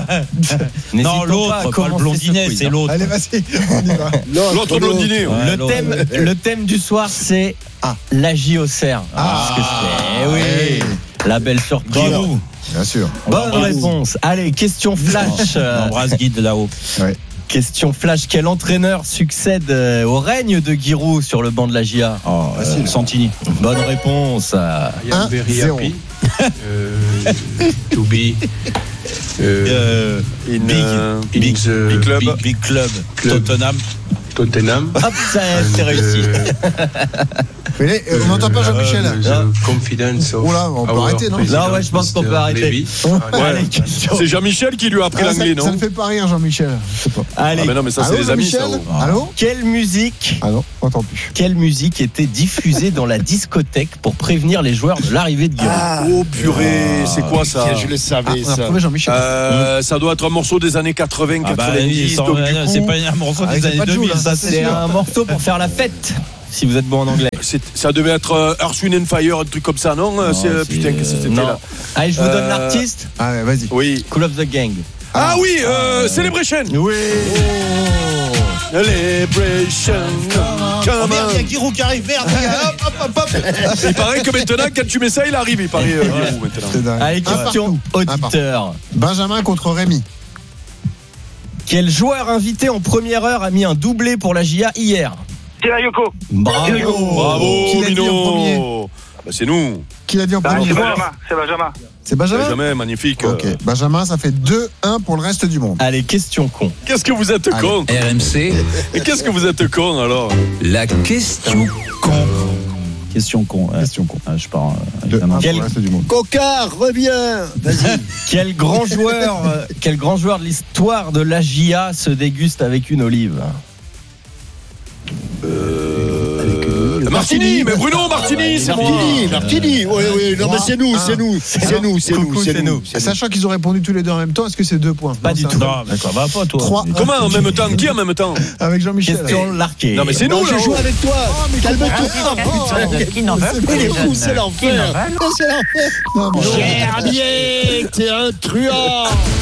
Non, l'autre, pas le blondinet, c'est l'autre. Allez, vas-y, on y va. L'autre blondinet. Le thème, le thème du soir, c'est ah, la J O C R. Ah, eh oui, la belle surprise. Bien sûr. Bonne réponse. Allez, question flash. On embrasse Guide là-haut. Ouais. Question flash. Quel entraîneur succède au règne de Giroud sur le banc de la J A? Oh, euh, Santini. Bonne réponse. un zéro. To be. Euh, in, big, uh, big, in big, club. Big, big club. club. Tottenham. Tottenham. Hop, ça c'est réussi. Mais on n'entend pas Jean-Michel. Confidence. Oh là, on peut arrêter, non? Non, ouais, je pense qu'on peut arrêter. Ouais. C'est Jean-Michel qui lui a appris ah, l'anglais, ça, non? Ça ne fait pas rire, Jean-Michel. Je sais pas. Allez. Ah, mais non, mais ça, c'est les amis, ça. Allô? Quelle musique? Ah non, on n'entend plus. Quelle musique était diffusée dans la discothèque pour prévenir les joueurs de l'arrivée de Giroud? Ah, oh purée, c'est quoi ça? Je le savais, ah, on a retrouvé Jean-Michel. Euh, ça doit être un morceau des années quatre-vingts, ah bah, quatre-vingt-dix. donc, du coup, c'est pas un morceau des ah, années deux mille, ça c'est un morceau pour faire la fête. Si vous êtes bon en anglais. C'est, ça devait être euh, Earth, Wind and Fire, un truc comme ça, non, non c'est, c'est, Putain, qu'est-ce que c'était non. là? Allez, je vous donne euh... l'artiste. Ah, vas-y. Oui. Cool of the Gang. Ah, ah oui, euh, euh... Celebration. Oui. Oh. Celebration. Come on. Oh merde, il y a Giroud qui arrive, merde. Hop, hop, hop, hop. Il paraît que maintenant, quand tu mets ça, il arrive, il paraît euh, Giroud maintenant. Allez, question auditeur. Benjamin contre Rémi. Quel joueur invité en première heure a mis un doublé pour la J A hier? Yoko. Bravo. Bravo, Qui l'a dit en premier? Ah bah c'est nous. Qui l'a dit en bah, premier? C'est Benjamin. C'est Benjamin. C'est Benjamin? Benjamin, magnifique. Ok. Benjamin, ça fait deux un pour le reste du monde. Allez, question con. Qu'est-ce que vous êtes con? R M C. Et qu'est-ce que vous êtes con alors? La question con. Question con. Ouais. Question con. Ah, je pars. Euh, Quel... pour le reste du monde. Cocard, reviens. Vas-y. Quel grand joueur, euh, quel grand joueur de l'histoire de l'A J A se déguste avec une olive? Euh... Martini, mais Bruno Martini, c'est moi. Martini, Martini, oui, oui, non mais c'est nous, c'est nous, c'est nous, c'est nous, c'est nous. Sachant qu'ils ont répondu tous les deux en même temps, est-ce que c'est deux points? Pas du tout. Non, mais ça va pas, toi. trois un. Comment en même temps? Qui en même temps? Avec Jean-Michel. Question larquée. Non mais c'est nous, je joue avec toi. Calme-toi. Qui n'en veut Il est fou, c'est l'enfer. C'est l'enfer. Gerbier, t'es un truand.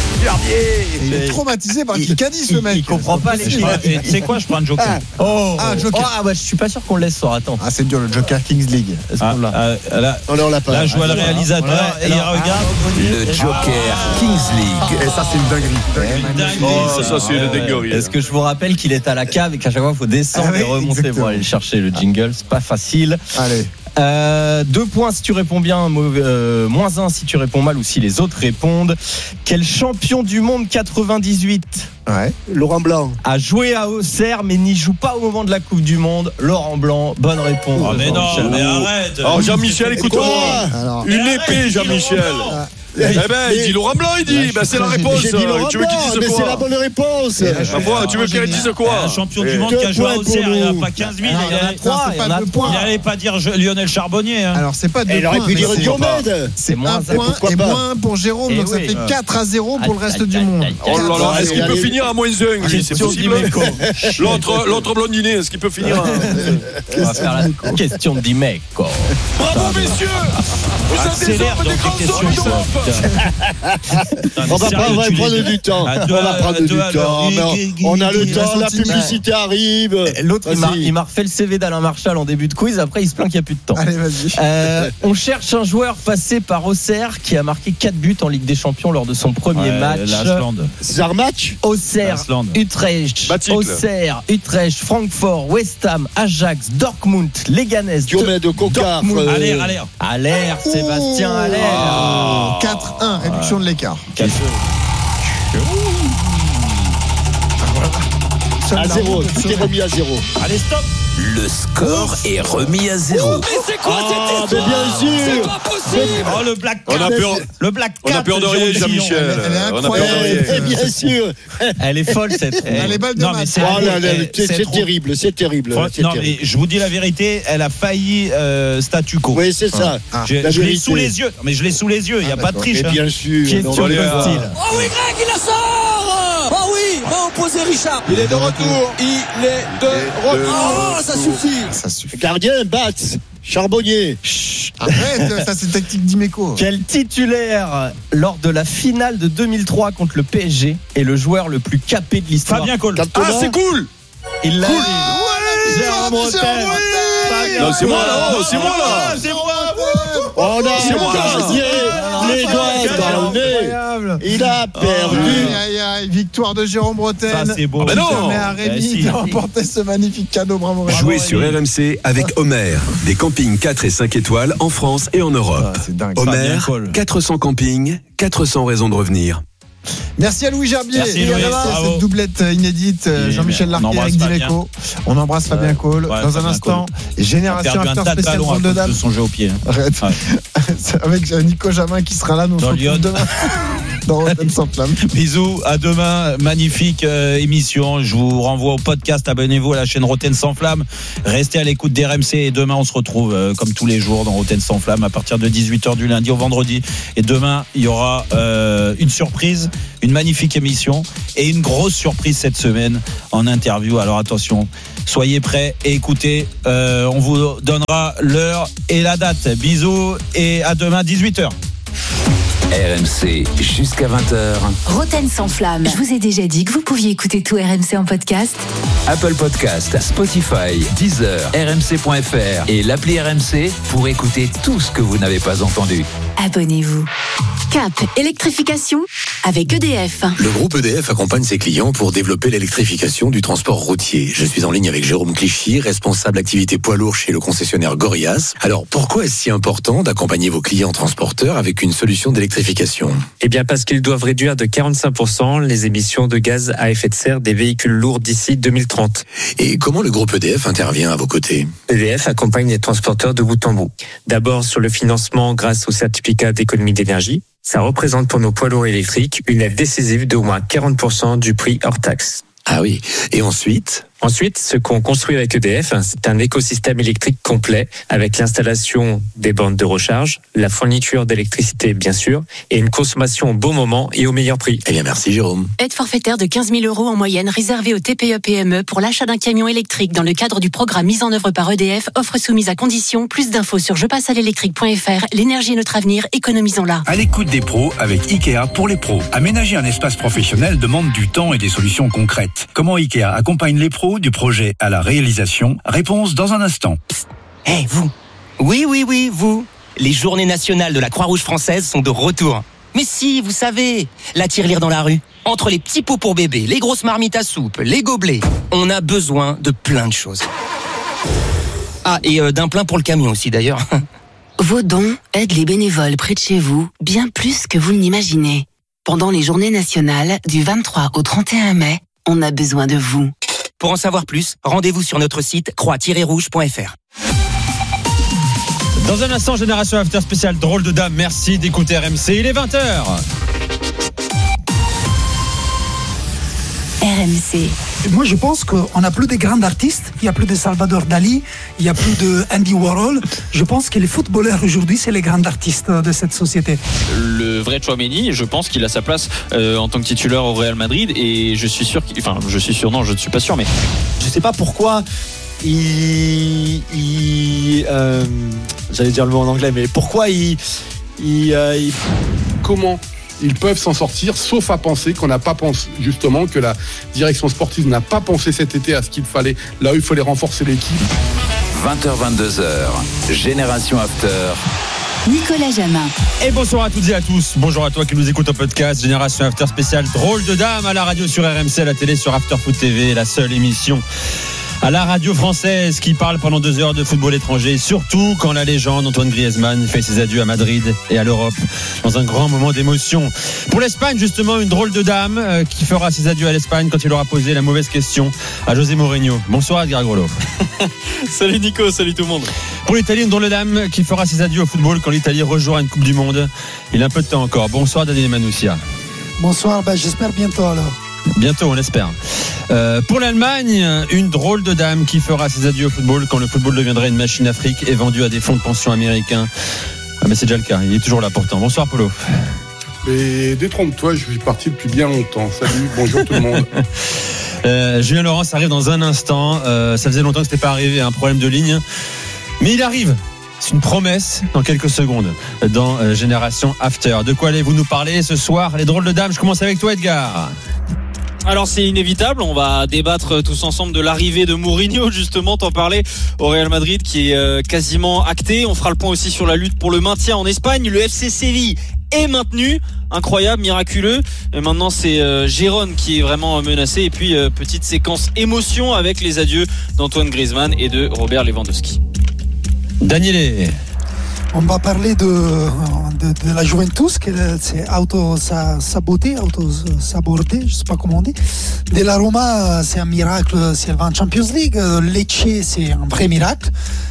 Il est traumatisé par Kikadi, ce mec. Il comprend pas les Tu sais quoi, je prends un joker. Oh, ah, Joker. Ah, ouais, je suis pas sûr qu'on le laisse sur attends. Ah, c'est dur, le Joker Kings League. Est-ce Ah, qu'on l'a ah, là, On l'a pas. là, je vois le réalisateur voilà. et il Alors, regarde. Le Joker Kings League. Et ça, c'est une dinguerie. Oh, ça c'est une dinguerie. Est-ce que je vous rappelle qu'il est à la cave et qu'à chaque fois il faut descendre Ah oui, et remonter exactement. pour aller chercher le jingle? C'est pas facile. Allez. Euh, deux points si tu réponds bien, mauvais, euh, moins un si tu réponds mal ou si les autres répondent. Quel champion du monde quatre-vingt-dix-huit Ouais. Laurent Blanc a joué à Auxerre mais n'y joue pas au moment de la Coupe du Monde? Laurent Blanc, bonne réponse. Oh, mais non, mais arrête. Alors Jean-Michel, écoute-moi. Alors, Une épée, Jean-Michel. Eh ben, il dit Laurent Blanc, il dit. Ben, c'est la réponse. J'ai dit Laurent Tu veux qu'il Blanc, dise mais c'est la quoi? bonne réponse. Ah bon, tu veux qu'il dise quoi? Un champion du Eh, monde qui a deux joué à points pour Auxerre, il n'y en a nous. pas quinze mille. Ah, Il il y en a allait- trois, il y en c'est a pas deux trois. points. il n'allait pas dire je- Lionel Charbonnier. Hein. Alors, c'est pas deux Et il aurait points. pu mais dire c'est- Diomède. C'est moins un un, point pourquoi et pas. moins un pour Jérôme, Eh donc ça oui. fait quatre à zéro pour le reste Aïe, du aïe, monde. aïe, Oh là là, Allez, est-ce qu'il peut allez. finir à moins un, lui? C'est Question possible? d'Imeco. L'autre, l'autre blondinet, est-ce qu'il peut finir? à- On va faire la question d'Imeco. Bravo, messieurs! Vous êtes des Accélère hommes, dans des tes grands questions, hommes ça. On va prendre, on va prendre du temps. À On deux va à- prendre à du deux à temps. l'heure. mais On a le Il temps, reste la un petit- publicité arrive. L'autre, il m'a, Vas-y. il m'a refait le C V d'Alain Marchal en début de quiz. Après, il se plaint qu'il n'y a plus de temps. Allez, vas-y. Euh, on cherche un joueur passé par Auxerre qui a marqué quatre buts en Ligue des Champions lors de son premier Ouais, match. l'Asland. Zarmatch. Auxerre, L'Asland. Utrecht, Baticle. Auxerre, Utrecht, Francfort, West Ham, Ajax, Dortmund, Leganés, Diomède, Cocard. Dortmund. euh, Allez, allez. Aller, Sébastien Aller. Oh, quatre un, réduction de l'écart. Seul À la zéro, route tout est sauve. remis à zéro. Allez, stop. Le score est remis à zéro. Mais c'est quoi Ah, cette mais histoire? bien sûr. C'est pas possible. Oh, le Black On a peur, Le Black on a peur de rien, Jean-Michel. Elle est On a peur de incroyable. rien. Eh bien sûr. Elle est folle cette. Elle est balle de Non, mais match. c'est- Oh là là, eh, c'est c'est c'est trop- terrible, c'est terrible. c'est Non, terrible. mais je vous dis la vérité, elle a failli euh, statu quo. Oui, c'est ça. Ah. Je, La je l'ai vérité. sous les yeux. Mais je l'ai sous les yeux. Il n'y a Ah, pas de d'accord. triche. Mais hein. bien sûr. Question non, de mais, euh, style. Oh oui, Greg, il la sort. Oh oui, va opposer Richard. Il est de retour. Il est de retour. Oh, ça suffit. Ça suffit. Gardien, Batz, Charbonnier. Arrête, ça c'est tactique d'Imeco. Quel titulaire lors de la finale de deux mille trois contre le P S G est le joueur le plus capé de l'histoire? Fabien Cole. Cantona. Ah, c'est cool! Il l'a Cool. dit. Jérôme Bretagne. Bretagne. Non, c'est moi là, oh, c'est moi là! C'est moi. On a C'est moi, là. gagné les doigts dans le Incroyable. nez. Il a perdu. Aïe, aïe, aïe, victoire de Jérôme Bretagne. Ça, c'est beau. Ah, bah Qui non. permet à Eh, Rémi si. de remporter ce magnifique cadeau. Bravo, Rémi. Jouez sur R M C avec Homer. Des campings quatre et cinq étoiles en France et en Europe. Ah, c'est dingue. Homer, Fabien Cole. quatre cents campings, quatre cents raisons de revenir. Merci à Louis Gerbier. Merci Louis. C'est cette doublette inédite. Et Jean-Michel Larquet, Eric Dimeco. On embrasse Fabien Cole. Ouais, Dans Fabien un instant, Cole. Génération After spéciale drôle de dame. De son jeu au pied. Arrête. Ouais. Avec Nico Jamin qui sera là. Nous on se retrouve demain. Dans Rotten sans flamme. Bisous, à demain. Magnifique euh, émission. Je vous renvoie au podcast. Abonnez-vous à la chaîne Rotten sans flamme. Restez à l'écoute d'R M C. Et demain, on se retrouve euh, comme tous les jours dans Rotten sans flamme à partir de dix-huit heures du lundi au vendredi. Et demain, il y aura euh, une surprise, une magnifique émission et une grosse surprise cette semaine en interview. Alors attention, soyez prêts et écoutez. Euh, on vous donnera l'heure et la date. Bisous et à demain, dix-huit heures. R M C jusqu'à vingt heures. Rotten sans flamme. Je vous ai déjà dit que vous pouviez écouter tout R M C en podcast. Apple Podcast, Spotify, Deezer, R M C point F R et l'appli R M C pour écouter tout ce que vous n'avez pas entendu. Abonnez-vous. Cap, électrification avec E D F. Le groupe E D F accompagne ses clients pour développer l'électrification du transport routier. Je suis en ligne avec Jérôme Clichy, responsable activité poids lourd chez le concessionnaire Gorias. Alors, pourquoi est-ce si important d'accompagner vos clients transporteurs avec une solution d'électrification ? Eh bien, parce qu'ils doivent réduire de quarante-cinq pour cent les émissions de gaz à effet de serre des véhicules lourds d'ici deux mille trente. Et comment le groupe E D F intervient à vos côtés ? E D F accompagne les transporteurs de bout en bout. D'abord sur le financement grâce au certificat d'économie d'énergie. Ça représente pour nos poids lourds électriques une aide décisive d'au moins quarante pour cent du prix hors taxe. Ah oui. Et ensuite ? Ensuite, ce qu'on construit avec E D F, c'est un écosystème électrique complet avec l'installation des bornes de recharge, la fourniture d'électricité bien sûr, et une consommation au bon moment et au meilleur prix. Eh bien, merci Jérôme. Aide forfaitaire de quinze mille euros en moyenne réservée aux T P E P M E pour l'achat d'un camion électrique dans le cadre du programme mis en œuvre par E D F. Offre soumise à condition. Plus d'infos sur je passe à l'électrique point F R. L'énergie est notre avenir, économisons-la. À l'écoute des pros avec Ikea pour les pros. Aménager un espace professionnel demande du temps et des solutions concrètes. Comment Ikea accompagne les pros du projet à la réalisation? Réponse dans un instant. Hé, hey, vous. Oui, oui, oui, vous. Les journées nationales de la Croix-Rouge française sont de retour. Mais si, vous savez, la tirelire dans la rue. Entre les petits pots pour bébé, les grosses marmites à soupe, les gobelets, on a besoin de plein de choses. Ah, et euh, d'un plein pour le camion aussi d'ailleurs. Vos dons aident les bénévoles près de chez vous bien plus que vous ne l'imaginez. Pendant les journées nationales du vingt-trois au trente et un mai, on a besoin de vous. Pour en savoir plus, rendez-vous sur notre site croix tiret rouge point F R. Dans un instant, Génération After spécial drôle de dame. Merci d'écouter R M C. Il est vingt heures. R M C. Moi, je pense qu'on n'a plus de grands artistes. Il n'y a plus de Salvador Dali, il n'y a plus de Andy Warhol. Je pense que les footballeurs aujourd'hui, c'est les grands artistes de cette société. Le vrai Tchouaméni, je pense qu'il a sa place euh, en tant que titulaire au Real Madrid. Et je suis sûr, qu'il, enfin, je suis sûr, non, je ne suis pas sûr, mais je ne sais pas pourquoi il, il euh, j'allais dire le mot en anglais, mais pourquoi il, il, euh, il... comment ils peuvent s'en sortir, sauf à penser qu'on n'a pas pensé, justement, que la direction sportive n'a pas pensé cet été à ce qu'il fallait. Là où il fallait renforcer l'équipe. vingt heures vingt-deux heures, Génération After. Nicolas Jamin. Et bonsoir à toutes et à tous. Bonjour à toi qui nous écoute au podcast. Génération After spécial drôle de dame à la radio sur R M C, à la télé sur After Foot T V, la seule émission à la radio française qui parle pendant deux heures de football étranger, surtout quand la légende Antoine Griezmann fait ses adieux à Madrid et à l'Europe dans un grand moment d'émotion. Pour l'Espagne, justement, une drôle de dame euh, qui fera ses adieux à l'Espagne quand il aura posé la mauvaise question à José Mourinho. Bonsoir Edgar Grollo. Salut Nico, salut tout le monde. Pour l'Italie, une drôle de dame qui fera ses adieux au football quand l'Italie rejoint une Coupe du Monde. Il a un peu de temps encore. Bonsoir Daniel Manussia. Bonsoir, ben, j'espère bientôt alors. Bientôt, on l'espère. Euh, pour l'Allemagne, une drôle de dame qui fera ses adieux au football quand le football deviendrait une machine afrique et vendu à des fonds de pension américains. Ah, mais c'est déjà le cas, il est toujours là pourtant. Bonsoir Polo. Mais détrompe-toi, je suis parti depuis bien longtemps. Salut, bonjour tout le monde. euh, Julien Laurence arrive dans un instant. Euh, ça faisait longtemps que c'était pas arrivé, un problème de ligne. Mais il arrive. C'est une promesse dans quelques secondes dans euh, Génération After. De quoi allez-vous nous parler ce soir, les drôles de dames? Je commence avec toi Edgar. Alors c'est inévitable, on va débattre tous ensemble de l'arrivée de Mourinho, justement, t'en parlais, au Real Madrid, qui est quasiment acté. On fera le point aussi sur la lutte pour le maintien en Espagne. Le F C Séville est maintenu, incroyable, miraculeux. Et maintenant c'est euh, Gérone qui est vraiment menacé. Et puis euh, petite séquence émotion avec les adieux d'Antoine Griezmann et de Robert Lewandowski. Daniel. On va parler de, de, de la Juventus, qui c'est auto-saboté, auto-sabordé, je ne sais pas comment on dit. De la Roma, c'est un miracle si elle va en Champions League. Lecce, c'est un vrai miracle.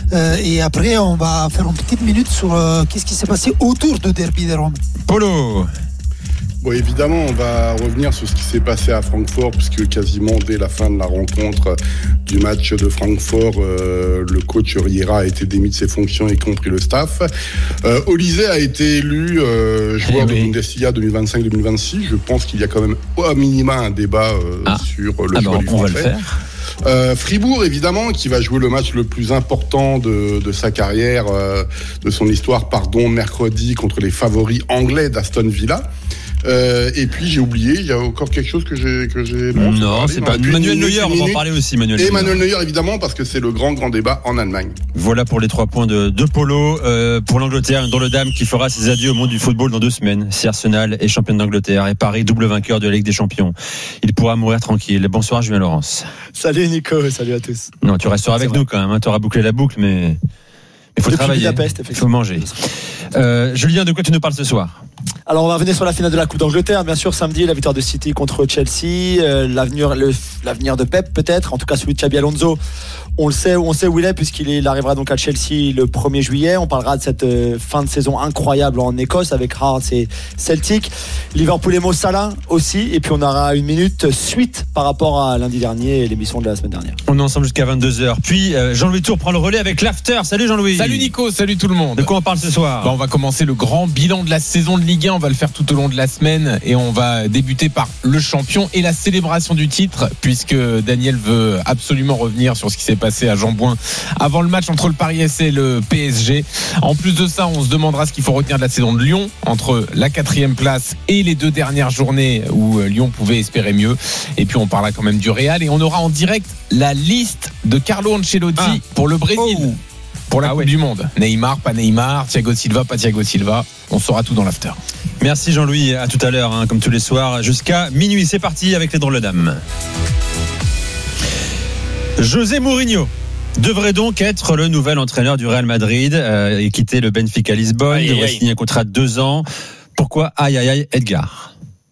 Et après, on va faire une petite minute sur qu'est-ce qui s'est passé autour du derby de Rome. Polo. Bon, évidemment, on va revenir sur ce qui s'est passé à Francfort, puisque quasiment dès la fin de la rencontre du match de Francfort, euh, le coach Riera a été démis de ses fonctions, y compris le staff. Euh, Olise a été élu euh, joueur eh oui. de Bundesliga deux mille vingt-cinq deux mille vingt-six. Je pense qu'il y a quand même au minima un débat euh, ah. sur le ah choix ben, du Français. On va le faire. Euh, Fribourg, évidemment, qui va jouer le match le plus important de, de sa carrière, euh, de son histoire, pardon, mercredi contre les favoris anglais d'Aston Villa. Euh, et puis j'ai oublié, il y a encore quelque chose que j'ai que j'ai non, non c'est pas Manuel Neuer, on va en parler aussi Manuel et Manuel Neuer évidemment parce que c'est le grand grand débat en Allemagne. Voilà pour les trois points de, de Polo euh, pour l'Angleterre, une drôle de dame qui fera ses adieux au monde du football dans deux semaines. Si Arsenal est championne d'Angleterre et Paris double vainqueur de la Ligue des Champions, il pourra mourir tranquille. Bonsoir Julien Laurence. Salut Nico, salut à tous. Non, tu resteras avec nous quand même, hein, tu auras bouclé la boucle mais il faut Depuis travailler, il faut manger. Euh, Julien, de quoi tu nous parles ce soir? Alors on va revenir sur la finale de la Coupe d'Angleterre, bien sûr samedi, la victoire de City contre Chelsea, euh, l'avenir, le, l'avenir de Pep peut-être, en tout cas celui de Xabi Alonso, on le sait, on sait où il est puisqu'il est, il arrivera donc à Chelsea le premier juillet. On parlera de cette euh, fin de saison incroyable en Écosse avec Hearts et Celtic, Liverpool et Mo Salah aussi, et puis on aura une minute suite par rapport à lundi dernier et l'émission de la semaine dernière. On est ensemble jusqu'à vingt-deux heures, puis euh, Jean-Louis Tour prend le relais avec l'after. Salut Jean-Louis. Salut Nico, salut tout le monde. De quoi on parle ce soir? Bah, on va commencer le grand bilan de la saison de Ligue un, on va le faire tout au long de la semaine et on va débuter par le champion et la célébration du titre puisque Daniel veut absolument revenir sur ce qui s'est passé à Jean-Bouin avant le match entre le Paris F C et le P S G. En plus de ça, on se demandera ce qu'il faut retenir de la saison de Lyon entre la quatrième place et les deux dernières journées où Lyon pouvait espérer mieux. Et puis on parlera quand même du Real et on aura en direct la liste de Carlo Ancelotti ah. pour le Brésil. Oh. Pour la ah Coupe ouais. du Monde. Neymar, pas Neymar, Thiago Silva, pas Thiago Silva. On saura tout dans l'after. Merci Jean-Louis, à tout à l'heure, hein, comme tous les soirs, jusqu'à minuit. C'est parti avec les drôles de dames. José Mourinho devrait donc être le nouvel entraîneur du Real Madrid euh, et quitter le Benfica Lisbonne. Il devrait signer un contrat de deux ans. Pourquoi aïe aïe aïe Edgar?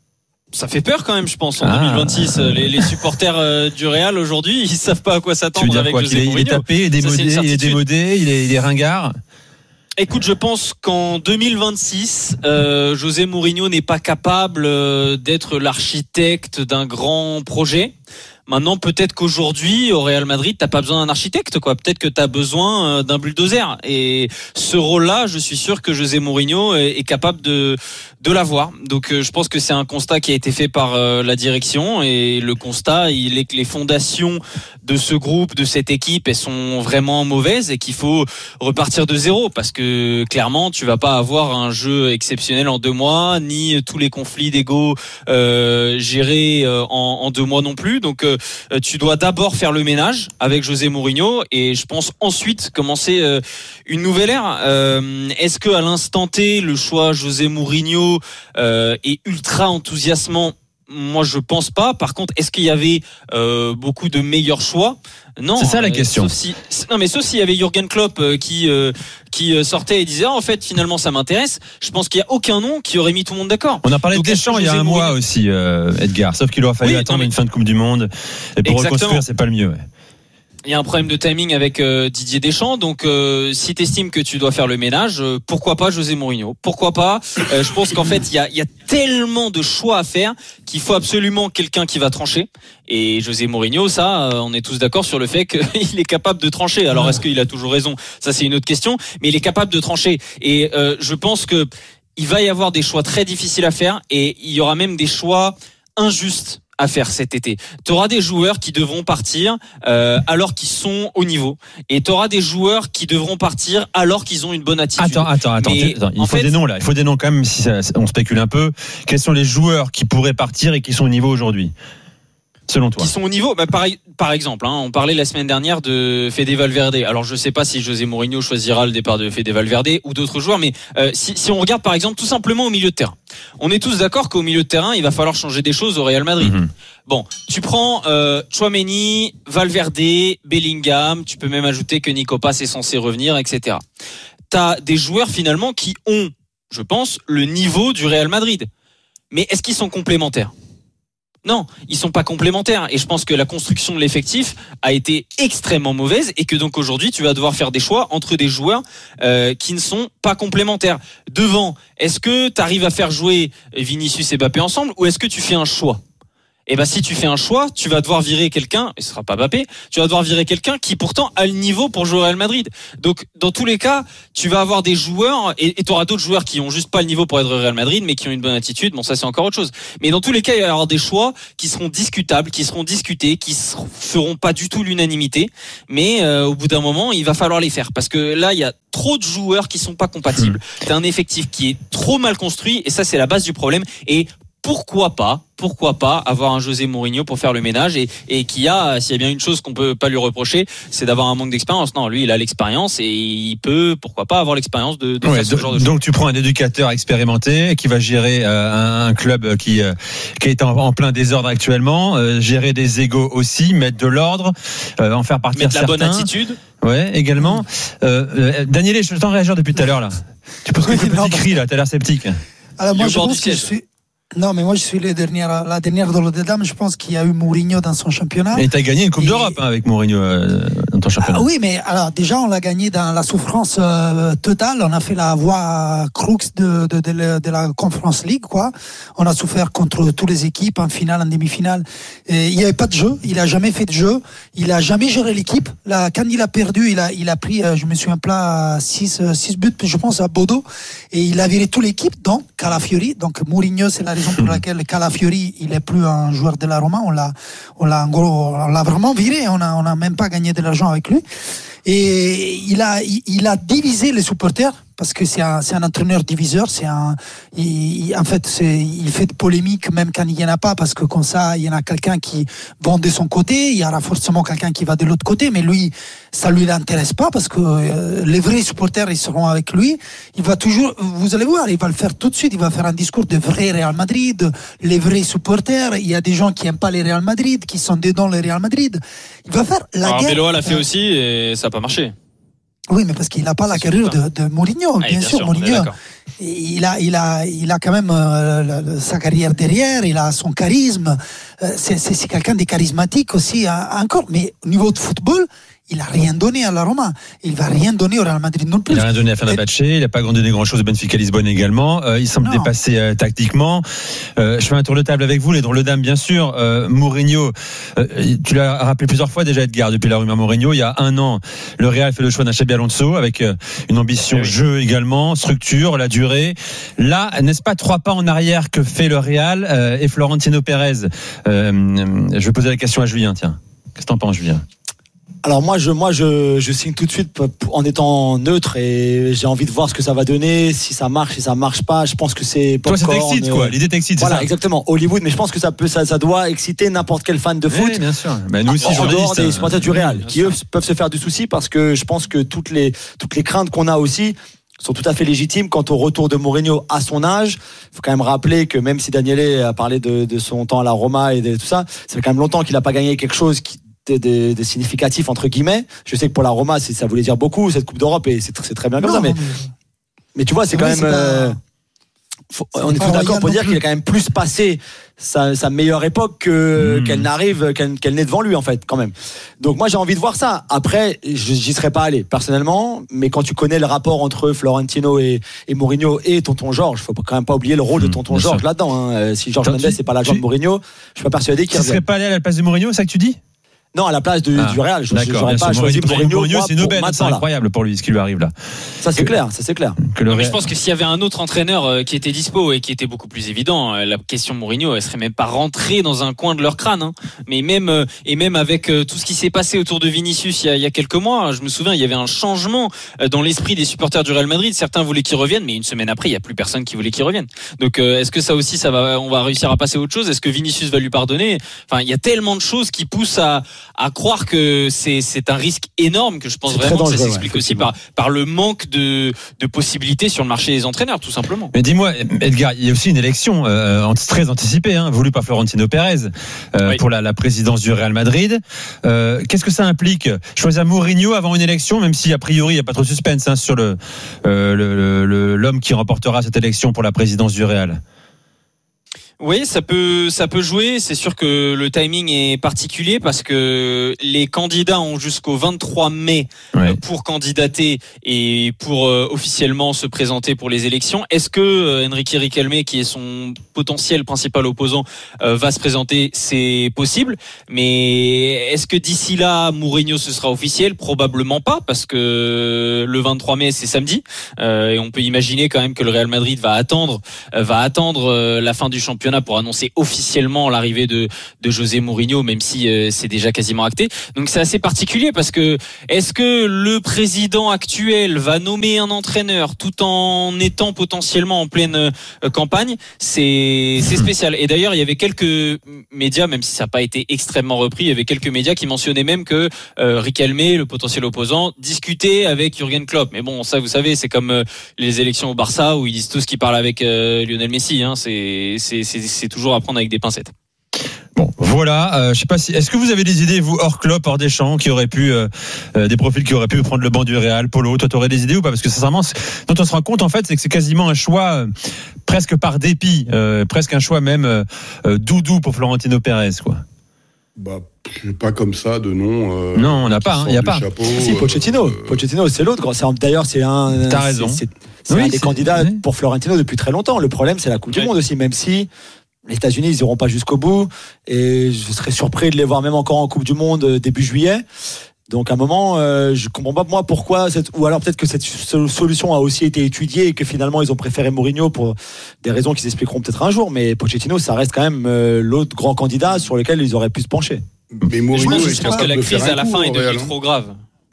Ça fait peur quand même, je pense, en ah. deux mille vingt-six. Les, les supporters euh, du Real aujourd'hui, ils savent pas à quoi s'attendre. Tu veux dire avec quoi, José Mourinho. Il est tapé, il est démodé, il est, démodé il, est, il est ringard. Écoute, je pense qu'en deux mille vingt-six, euh, José Mourinho n'est pas capable euh, d'être l'architecte d'un grand projet. Maintenant, peut-être qu'aujourd'hui, au Real Madrid, t'as pas besoin d'un architecte, quoi. Peut-être que t'as besoin d'un bulldozer. Et ce rôle-là, je suis sûr que José Mourinho est, est capable de de l'avoir. Donc, euh, je pense que c'est un constat qui a été fait par euh, la direction. Et le constat, il est que les fondations de ce groupe, de cette équipe, elles sont vraiment mauvaises et qu'il faut repartir de zéro. Parce que clairement, tu vas pas avoir un jeu exceptionnel en deux mois, ni tous les conflits d'ego euh, gérés euh, en, en deux mois non plus. Donc, euh, tu dois d'abord faire le ménage avec José Mourinho et je pense ensuite commencer euh, une nouvelle ère. Euh, est-ce que à l'instant T, le choix José Mourinho euh, est ultra enthousiasmant? Moi, je pense pas. Par contre, est-ce qu'il y avait euh, beaucoup de meilleurs choix? Non. C'est ça la question. Euh, sauf si, non, mais sauf s'il y avait Jürgen Klopp euh, qui euh, qui sortait et disait ah, en fait finalement ça m'intéresse. Je pense qu'il y a aucun nom qui aurait mis tout le monde d'accord. On a parlé Donc, de Deschamps il y a un mois aussi, euh, Edgar. Sauf qu'il aura fallu oui, attendre mais... une fin de Coupe du Monde et pour Exactement. reconstruire, c'est pas le mieux. Ouais. Il y a un problème de timing avec euh, Didier Deschamps, donc euh, si tu estimes que tu dois faire le ménage, euh, pourquoi pas José Mourinho? Pourquoi pas euh, Je pense qu'en fait, il y a, y a tellement de choix à faire qu'il faut absolument quelqu'un qui va trancher. Et José Mourinho, ça, euh, on est tous d'accord sur le fait qu'il est capable de trancher. Alors, est-ce qu'il a toujours raison? Ça, c'est une autre question, mais il est capable de trancher. Et euh, je pense que il va y avoir des choix très difficiles à faire et il y aura même des choix injustes à faire cet été. Tu auras des joueurs qui devront partir euh, alors qu'ils sont au niveau et tu auras des joueurs qui devront partir alors qu'ils ont une bonne attitude. Attends, attends, attends, Mais, attends il faut fait, des noms là, il faut des noms quand même si ça, on spécule un peu. Quels sont les joueurs qui pourraient partir et qui sont au niveau aujourd'hui? Selon toi. Qui sont au niveau, bah, par, par exemple, hein, on parlait la semaine dernière de Fede Valverde. Alors je sais pas si José Mourinho choisira le départ de Fede Valverde ou d'autres joueurs, mais euh, si, si on regarde par exemple tout simplement au milieu de terrain, on est tous d'accord qu'au milieu de terrain, il va falloir changer des choses au Real Madrid. Mm-hmm. Bon, tu prends euh, Tchouaméni, Valverde, Bellingham, tu peux même ajouter que Nico Paz est censé revenir, et cetera. t'as des joueurs finalement qui ont, je pense, le niveau du Real Madrid. Mais est-ce qu'ils sont complémentaires ? Non, ils sont pas complémentaires. Et je pense que la construction de l'effectif a été extrêmement mauvaise et que donc aujourd'hui, tu vas devoir faire des choix entre des joueurs euh, qui ne sont pas complémentaires. Devant, est-ce que tu arrives à faire jouer Vinicius et Mbappé ensemble ou est-ce que tu fais un choix ? Et ben si tu fais un choix, tu vas devoir virer quelqu'un, et ce sera pas Mbappé, tu vas devoir virer quelqu'un qui pourtant a le niveau pour jouer au Real Madrid. Donc dans tous les cas, tu vas avoir des joueurs et tu auras d'autres joueurs qui ont juste pas le niveau pour être au Real Madrid mais qui ont une bonne attitude. Bon ça c'est encore autre chose. Mais dans tous les cas, il va y avoir des choix qui seront discutables, qui seront discutés, qui seront, feront pas du tout l'unanimité, mais euh, au bout d'un moment, il va falloir les faire parce que là il y a trop de joueurs qui sont pas compatibles. T'as un effectif qui est trop mal construit et ça c'est la base du problème et pourquoi pas, pourquoi pas avoir un José Mourinho pour faire le ménage et, et qui a, s'il y a bien une chose qu'on peut pas lui reprocher, c'est d'avoir un manque d'expérience. Non, lui, il a l'expérience et il peut, pourquoi pas, avoir l'expérience de, de ouais, faire ce donc, genre de choses. Donc tu prends un éducateur expérimenté qui va gérer euh, un, un club qui, euh, qui est en, en plein désordre actuellement, euh, gérer des égos aussi, mettre de l'ordre, euh, en faire partir mettre certains. La bonne attitude. Ouais, également. Euh, euh, Daniel, je t'en réagir depuis tout à l'heure là. Tu poses quelques petits cris là, t'as l'air sceptique. Alors moi, je pense que je suis. Non, mais moi je suis les dernières, la dernière dans le dames. Je pense qu'il y a eu Mourinho dans son championnat. Et tu as gagné une Coupe et... d'Europe hein, avec Mourinho euh, dans ton championnat. Ah, oui, mais alors déjà on l'a gagné dans la souffrance euh, totale. On a fait la voie crux de, de, de, de, de la Conference League, quoi. On a souffert contre toutes les équipes en finale, en demi-finale. Et il n'y avait pas de jeu. Il a jamais fait de jeu. Il a jamais géré l'équipe. Là, quand il a perdu, il a, il a pris, euh, je me souviens pas, six buts, je pense, à Bodo. Et il a viré toute l'équipe, donc Calafiori. Donc Mourinho, c'est la raison pour laquelle Calafiori il est plus un joueur de la Roma, on l'a on l'a en gros on l'a vraiment viré, on a on a même pas gagné de l'argent avec lui et il a il, il a divisé les supporters parce que c'est un c'est un entraîneur diviseur, c'est un il, en fait c'est il fait de polémique même quand il y en a pas parce que comme ça il y en a quelqu'un qui va de son côté, il y aura forcément quelqu'un qui va de l'autre côté, mais lui ça lui l'intéresse pas parce que euh, les vrais supporters ils seront avec lui, il va toujours, vous allez voir, il va le faire tout de suite, il va faire un discours de vrai Real Madrid, les vrais supporters, il y a des gens qui aiment pas les Real Madrid, qui sont dedans les Real Madrid, il va faire la Alors, guerre. Arbeloa l'a fait aussi et ça n'a pas marché. Oui, mais parce qu'il n'a pas la carrure de, de Mourinho, ah, bien, bien sûr, sûr Mourinho. Il a, il a, il a quand même euh, sa carrière derrière, il a son charisme. Euh, c'est, c'est, c'est quelqu'un de charismatique aussi, hein, encore. Mais au niveau de football, il n'a rien donné à la Roma. Il va rien donner au Real Madrid non plus. Il n'a rien donné à Fenerbahçe, il n'a pas donné grand-chose au Benfica Lisbonne également. Euh, il semble non. dépassé euh, tactiquement. Euh, je fais un tour de table avec vous, les drôles de dames, bien sûr. Euh, Mourinho, euh, tu l'as rappelé plusieurs fois déjà, Edgar, depuis la rumeur Mourinho. Il y a un an, le Real fait le choix d'un Xabi Alonso avec euh, une ambition oui. jeu également, structure, la durée. Là, n'est-ce pas trois pas en arrière que fait le Real euh, et Florentino Pérez euh, Je vais poser la question à Julien, tiens. Qu'est-ce que t'en penses, Julien ? Alors moi je moi je je signe tout de suite en étant neutre et j'ai envie de voir ce que ça va donner, si ça marche, si ça marche pas. Je pense que c'est toi ça t'excite quoi, l'idée t'excite. Voilà, c'est ça exactement. Hollywood, mais je pense que ça peut ça, ça doit exciter n'importe quel fan de foot. Oui, bien sûr. Mais nous aussi en journalistes. En dehors des supporters du Real, qui eux peuvent se faire du souci parce que je pense que toutes les toutes les craintes qu'on a aussi sont tout à fait légitimes quant au retour de Mourinho à son âge. Il faut quand même rappeler que même si Daniele a parlé de, de son temps à la Roma et de tout ça, ça fait quand même longtemps qu'il n'a pas gagné quelque chose qui Des, des, des significatifs entre guillemets. Je sais que pour la Roma c'est, ça voulait dire beaucoup cette Coupe d'Europe et c'est, c'est très bien comme non, ça mais, mais mais tu vois c'est quand oui, même c'est euh, faut, c'est on est tous d'accord pour dire qu'il a quand même plus passé sa, sa meilleure époque que, mmh. qu'elle n'arrive qu'elle, qu'elle n'est devant lui en fait quand même. Donc moi j'ai envie de voir ça. Après j'y serais pas allé personnellement, mais quand tu connais le rapport entre Florentino et, et Mourinho et Tonton Georges, faut quand même pas oublier le rôle mmh, de Tonton Georges sûr. Là-dedans hein. Si Georges Mendes c'est pas l'agent de Mourinho, je suis pas persuadé qu'il ne serait pas allé à la place de Mourinho, c'est ça que tu dis? Non, à la place du, ah, du Real, je n'aurais pas choisi Mourinho. Mourinho, c'est une aubaine, c'est incroyable pour lui ce qui lui arrive là. Ça c'est que, clair, ça c'est clair. Que le... Mais je pense que s'il y avait un autre entraîneur qui était dispo et qui était beaucoup plus évident, la question Mourinho, elle serait même pas rentrée dans un coin de leur crâne. Hein. Mais même et même avec tout ce qui s'est passé autour de Vinicius il y, a, il y a quelques mois, je me souviens, il y avait un changement dans l'esprit des supporters du Real Madrid. Certains voulaient qu'il revienne, mais une semaine après, il y a plus personne qui voulait qu'il revienne. Donc, est-ce que ça aussi, ça va, on va réussir à passer à autre chose? Est-ce que Vinicius va lui pardonner? Enfin, il y a tellement de choses qui poussent à à croire que c'est, c'est un risque énorme, que je pense c'est vraiment dangereux, que ça s'explique ouais, aussi par, par le manque de, de possibilités sur le marché des entraîneurs, tout simplement. Mais dis-moi, Edgar, il y a aussi une élection euh, très anticipée, hein, voulue par Florentino Pérez euh, oui. pour la, la présidence du Real Madrid. Euh, qu'est-ce que ça implique? Choisir Mourinho avant une élection, même si a priori il n'y a pas trop de suspense hein, sur le, euh, le, le, l'homme qui remportera cette élection pour la présidence du Real. Oui, ça peut, ça peut jouer. C'est sûr que le timing est particulier parce que les candidats ont jusqu'au vingt-trois mai ouais. pour candidater et pour euh, officiellement se présenter pour les élections. Est-ce que euh, Enrique Riquelme, qui est son potentiel principal opposant, euh, va se présenter? C'est possible. Mais est-ce que d'ici là, Mourinho ce sera officiel? Probablement pas, parce que le vingt-trois mai c'est samedi euh, et on peut imaginer quand même que le Real Madrid va attendre, euh, va attendre euh, la fin du championnat pour annoncer officiellement l'arrivée de, de José Mourinho, même si euh, c'est déjà quasiment acté. Donc c'est assez particulier parce que est-ce que le président actuel va nommer un entraîneur tout en étant potentiellement en pleine euh, campagne? C'est, c'est spécial. Et d'ailleurs, il y avait quelques médias, même si ça n'a pas été extrêmement repris, il y avait quelques médias qui mentionnaient même que euh, Riquelme, le potentiel opposant, discutait avec Jürgen Klopp. Mais bon, ça, vous savez, c'est comme euh, les élections au Barça où ils disent tous qu'ils parlent avec euh, Lionel Messi. Hein. C'est, c'est, c'est, c'est toujours à prendre avec des pincettes. Bon, voilà. Euh, je sais pas si. Est-ce que vous avez des idées, vous, hors Klopp, hors Deschamps, qui auraient pu euh, euh, des profils qui auraient pu prendre le banc du Real? Polo, toi, t'aurais des idées ou pas? Parce que sincèrement, dont on se rend compte en fait, c'est que c'est quasiment un choix euh, presque par dépit, euh, presque un choix même euh, euh, doudou pour Florentino Pérez, quoi. Bah, pas comme ça de nom. Euh, non, on n'a pas. Il hein, y a pas. Chapeau, si Pochettino, euh, Pochettino, c'est l'autre. C'est, d'ailleurs, c'est un. T'as raison. C'est, c'est, c'est oui, un des c'est, candidats oui. pour Florentino depuis très longtemps. Le problème, c'est la Coupe oui. du Monde aussi, même si. Les États-Unis, ils iront pas jusqu'au bout, et je serais surpris de les voir même encore en Coupe du Monde début juillet. Donc à un moment, euh, je comprends pas moi pourquoi cette, ou alors peut-être que cette solution a aussi été étudiée et que finalement ils ont préféré Mourinho pour des raisons qui s'expliqueront peut-être un jour. Mais Pochettino, ça reste quand même euh, l'autre grand candidat sur lequel ils auraient pu se pencher. Mais Mourinho, je pense, je pense que la crise à la fin est devenue trop grave.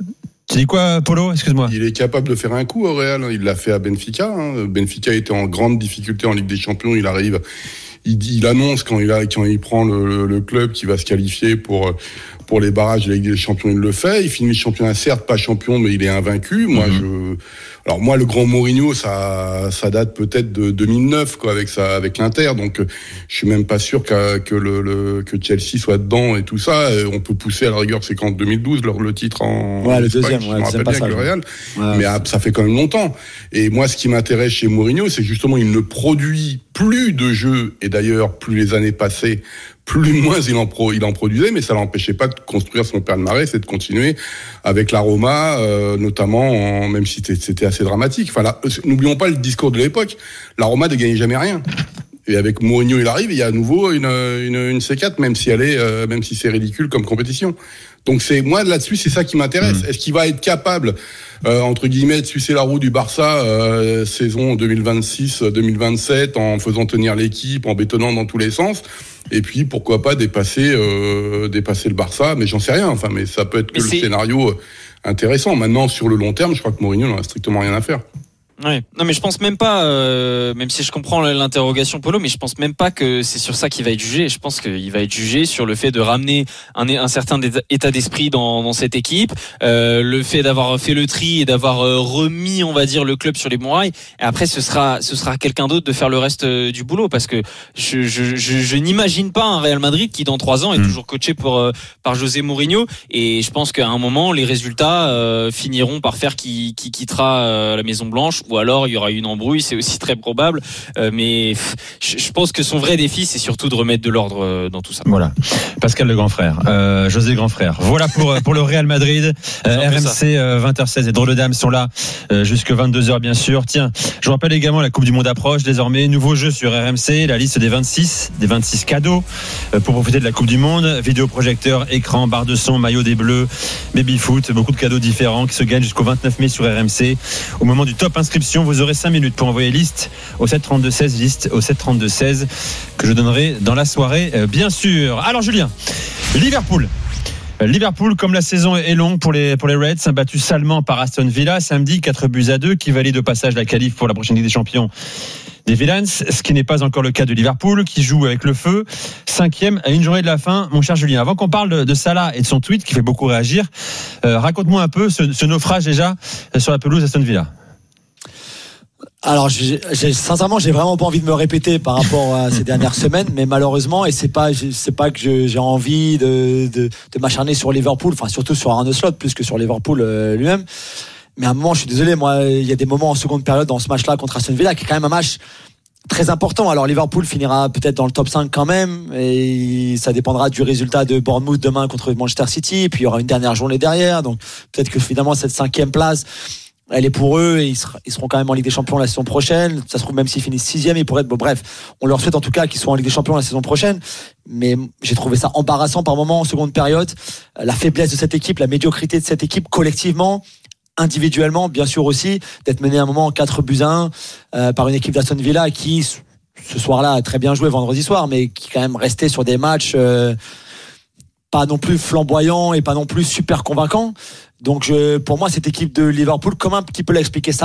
Tu dis quoi, Polo? Excuse-moi. Il est capable de faire un coup au Real. Il l'a fait à Benfica. Hein. Benfica était en grande difficulté en Ligue des Champions. Il arrive. Il, dit, il annonce quand il a, quand il prend le, le, le club qui va se qualifier pour pour les barrages de la Ligue des Champions, il le fait. Il finit le championnat, certes pas champion, mais il est invaincu. Moi, mm-hmm. je, alors moi, le grand Mourinho, ça, ça date peut-être de deux mille neuf, quoi, avec ça, avec l'Inter. Donc, je suis même pas sûr que que le, le que Chelsea soit dedans et tout ça. On peut pousser à la rigueur, c'est qu'en deux mille douze, le, le titre en ouais, en le Espagne, deuxième, je ouais, me rappelle bien, avec le Real. Ouais, mais ah, ça fait quand même longtemps. Et moi, ce qui m'intéresse chez Mourinho, c'est justement, il ne produit plus de jeux. Et d'ailleurs, plus les années passaient, plus moins il en, pro, il en produisait, mais ça l'empêchait pas de construire son palmarès et de continuer avec la Roma, euh, notamment, en, même si c'était, c'était assez dramatique. Enfin, là, n'oublions pas le discours de l'époque. La Roma ne gagnait jamais rien. Et avec Mourinho, il arrive, il y a à nouveau une, une, une C quatre, même si elle est, euh, même si c'est ridicule comme compétition. Donc c'est moi là-dessus, c'est ça qui m'intéresse. Mmh. Est-ce qu'il va être capable, euh, entre guillemets, de sucer la roue du Barça euh, saison deux mille vingt-six deux mille vingt-sept en faisant tenir l'équipe, en bétonnant dans tous les sens, et puis pourquoi pas dépasser, euh, dépasser le Barça, mais j'en sais rien. Enfin, mais ça peut être que mais le c'est... scénario intéressant. Maintenant, sur le long terme, je crois que Mourinho n'en a strictement rien à faire. Ouais. Non, mais je pense même pas, euh, même si je comprends l'interrogation, Polo, mais je pense même pas que c'est sur ça qu'il va être jugé. Je pense qu'il va être jugé sur le fait de ramener un, un certain état d'esprit dans, dans cette équipe, euh, le fait d'avoir fait le tri et d'avoir remis, on va dire, le club sur les bons rails. Et après, ce sera, ce sera quelqu'un d'autre de faire le reste du boulot, parce que je, je, je, je n'imagine pas un Real Madrid qui, dans trois ans, est mmh. toujours coaché pour, par José Mourinho. Et je pense qu'à un moment, les résultats euh, finiront par faire qui, qui quittera euh, la Maison Blanche. Ou alors il y aura une embrouille, c'est aussi très probable. Euh, mais je, je pense que son vrai défi, c'est surtout de remettre de l'ordre euh, dans tout ça. Voilà, Pascal le grand frère, euh, José le grand frère. Voilà pour pour le Real Madrid. Euh, R M C euh, vingt heures seize et Drôle de Dames sont là euh, jusque vingt-deux heures bien sûr. Tiens, je vous rappelle également la Coupe du Monde approche désormais. Nouveau jeu sur R M C, la liste des vingt-six, des vingt-six cadeaux euh, pour profiter de la Coupe du Monde. Vidéoprojecteur, écran, barre de son, maillot des Bleus, baby foot, beaucoup de cadeaux différents qui se gagnent jusqu'au vingt-neuf mai sur R M C. Au moment du top inscription, vous aurez cinq minutes pour envoyer liste au sept trente-deux seize, liste au sept trente-deux seize que je donnerai dans la soirée euh, bien sûr. Alors Julien, Liverpool Liverpool, comme la saison est longue pour les, pour les Reds, battu salement par Aston Villa samedi, quatre buts à deux, qui valide au passage la qualif pour la prochaine Ligue des Champions. des Villains, ce qui n'est pas encore le cas de Liverpool, qui joue avec le feu, cinquième à une journée de la fin. Mon cher Julien, avant qu'on parle de, de Salah et de son tweet qui fait beaucoup réagir, euh, raconte-moi un peu ce, ce naufrage déjà sur la pelouse d'Aston Villa. Alors, j'ai, j'ai, sincèrement, j'ai vraiment pas envie de me répéter par rapport à ces dernières semaines, mais malheureusement, et c'est pas, c'est pas que je, j'ai envie de, de, de m'acharner sur Liverpool, enfin surtout sur Arne Slot plus que sur Liverpool euh, lui-même. Mais à un moment, je suis désolé, moi, il y a des moments en seconde période dans ce match-là contre Aston Villa qui est quand même un match très important. Alors Liverpool finira peut-être dans le top cinq quand même, et ça dépendra du résultat de Bournemouth demain contre Manchester City, et puis il y aura une dernière journée derrière, donc peut-être que finalement cette cinquième place, elle est pour eux, et ils, ser- ils seront quand même en Ligue des Champions la saison prochaine. Ça se trouve, même s'ils finissent sixième, ils pourraient être, bon, bref, on leur souhaite en tout cas qu'ils soient en Ligue des Champions la saison prochaine, mais j'ai trouvé ça embarrassant par moments en seconde période, la faiblesse de cette équipe, la médiocrité de cette équipe collectivement, individuellement, bien sûr aussi, d'être mené à un moment quatre buts à un euh, par une équipe d'Aston Villa qui, ce soir-là, a très bien joué vendredi soir, mais qui quand même restait sur des matchs euh, pas non plus flamboyants et pas non plus super convaincants. Donc je, pour moi, cette équipe de Liverpool, comme un petit peu l'a expliqué ça,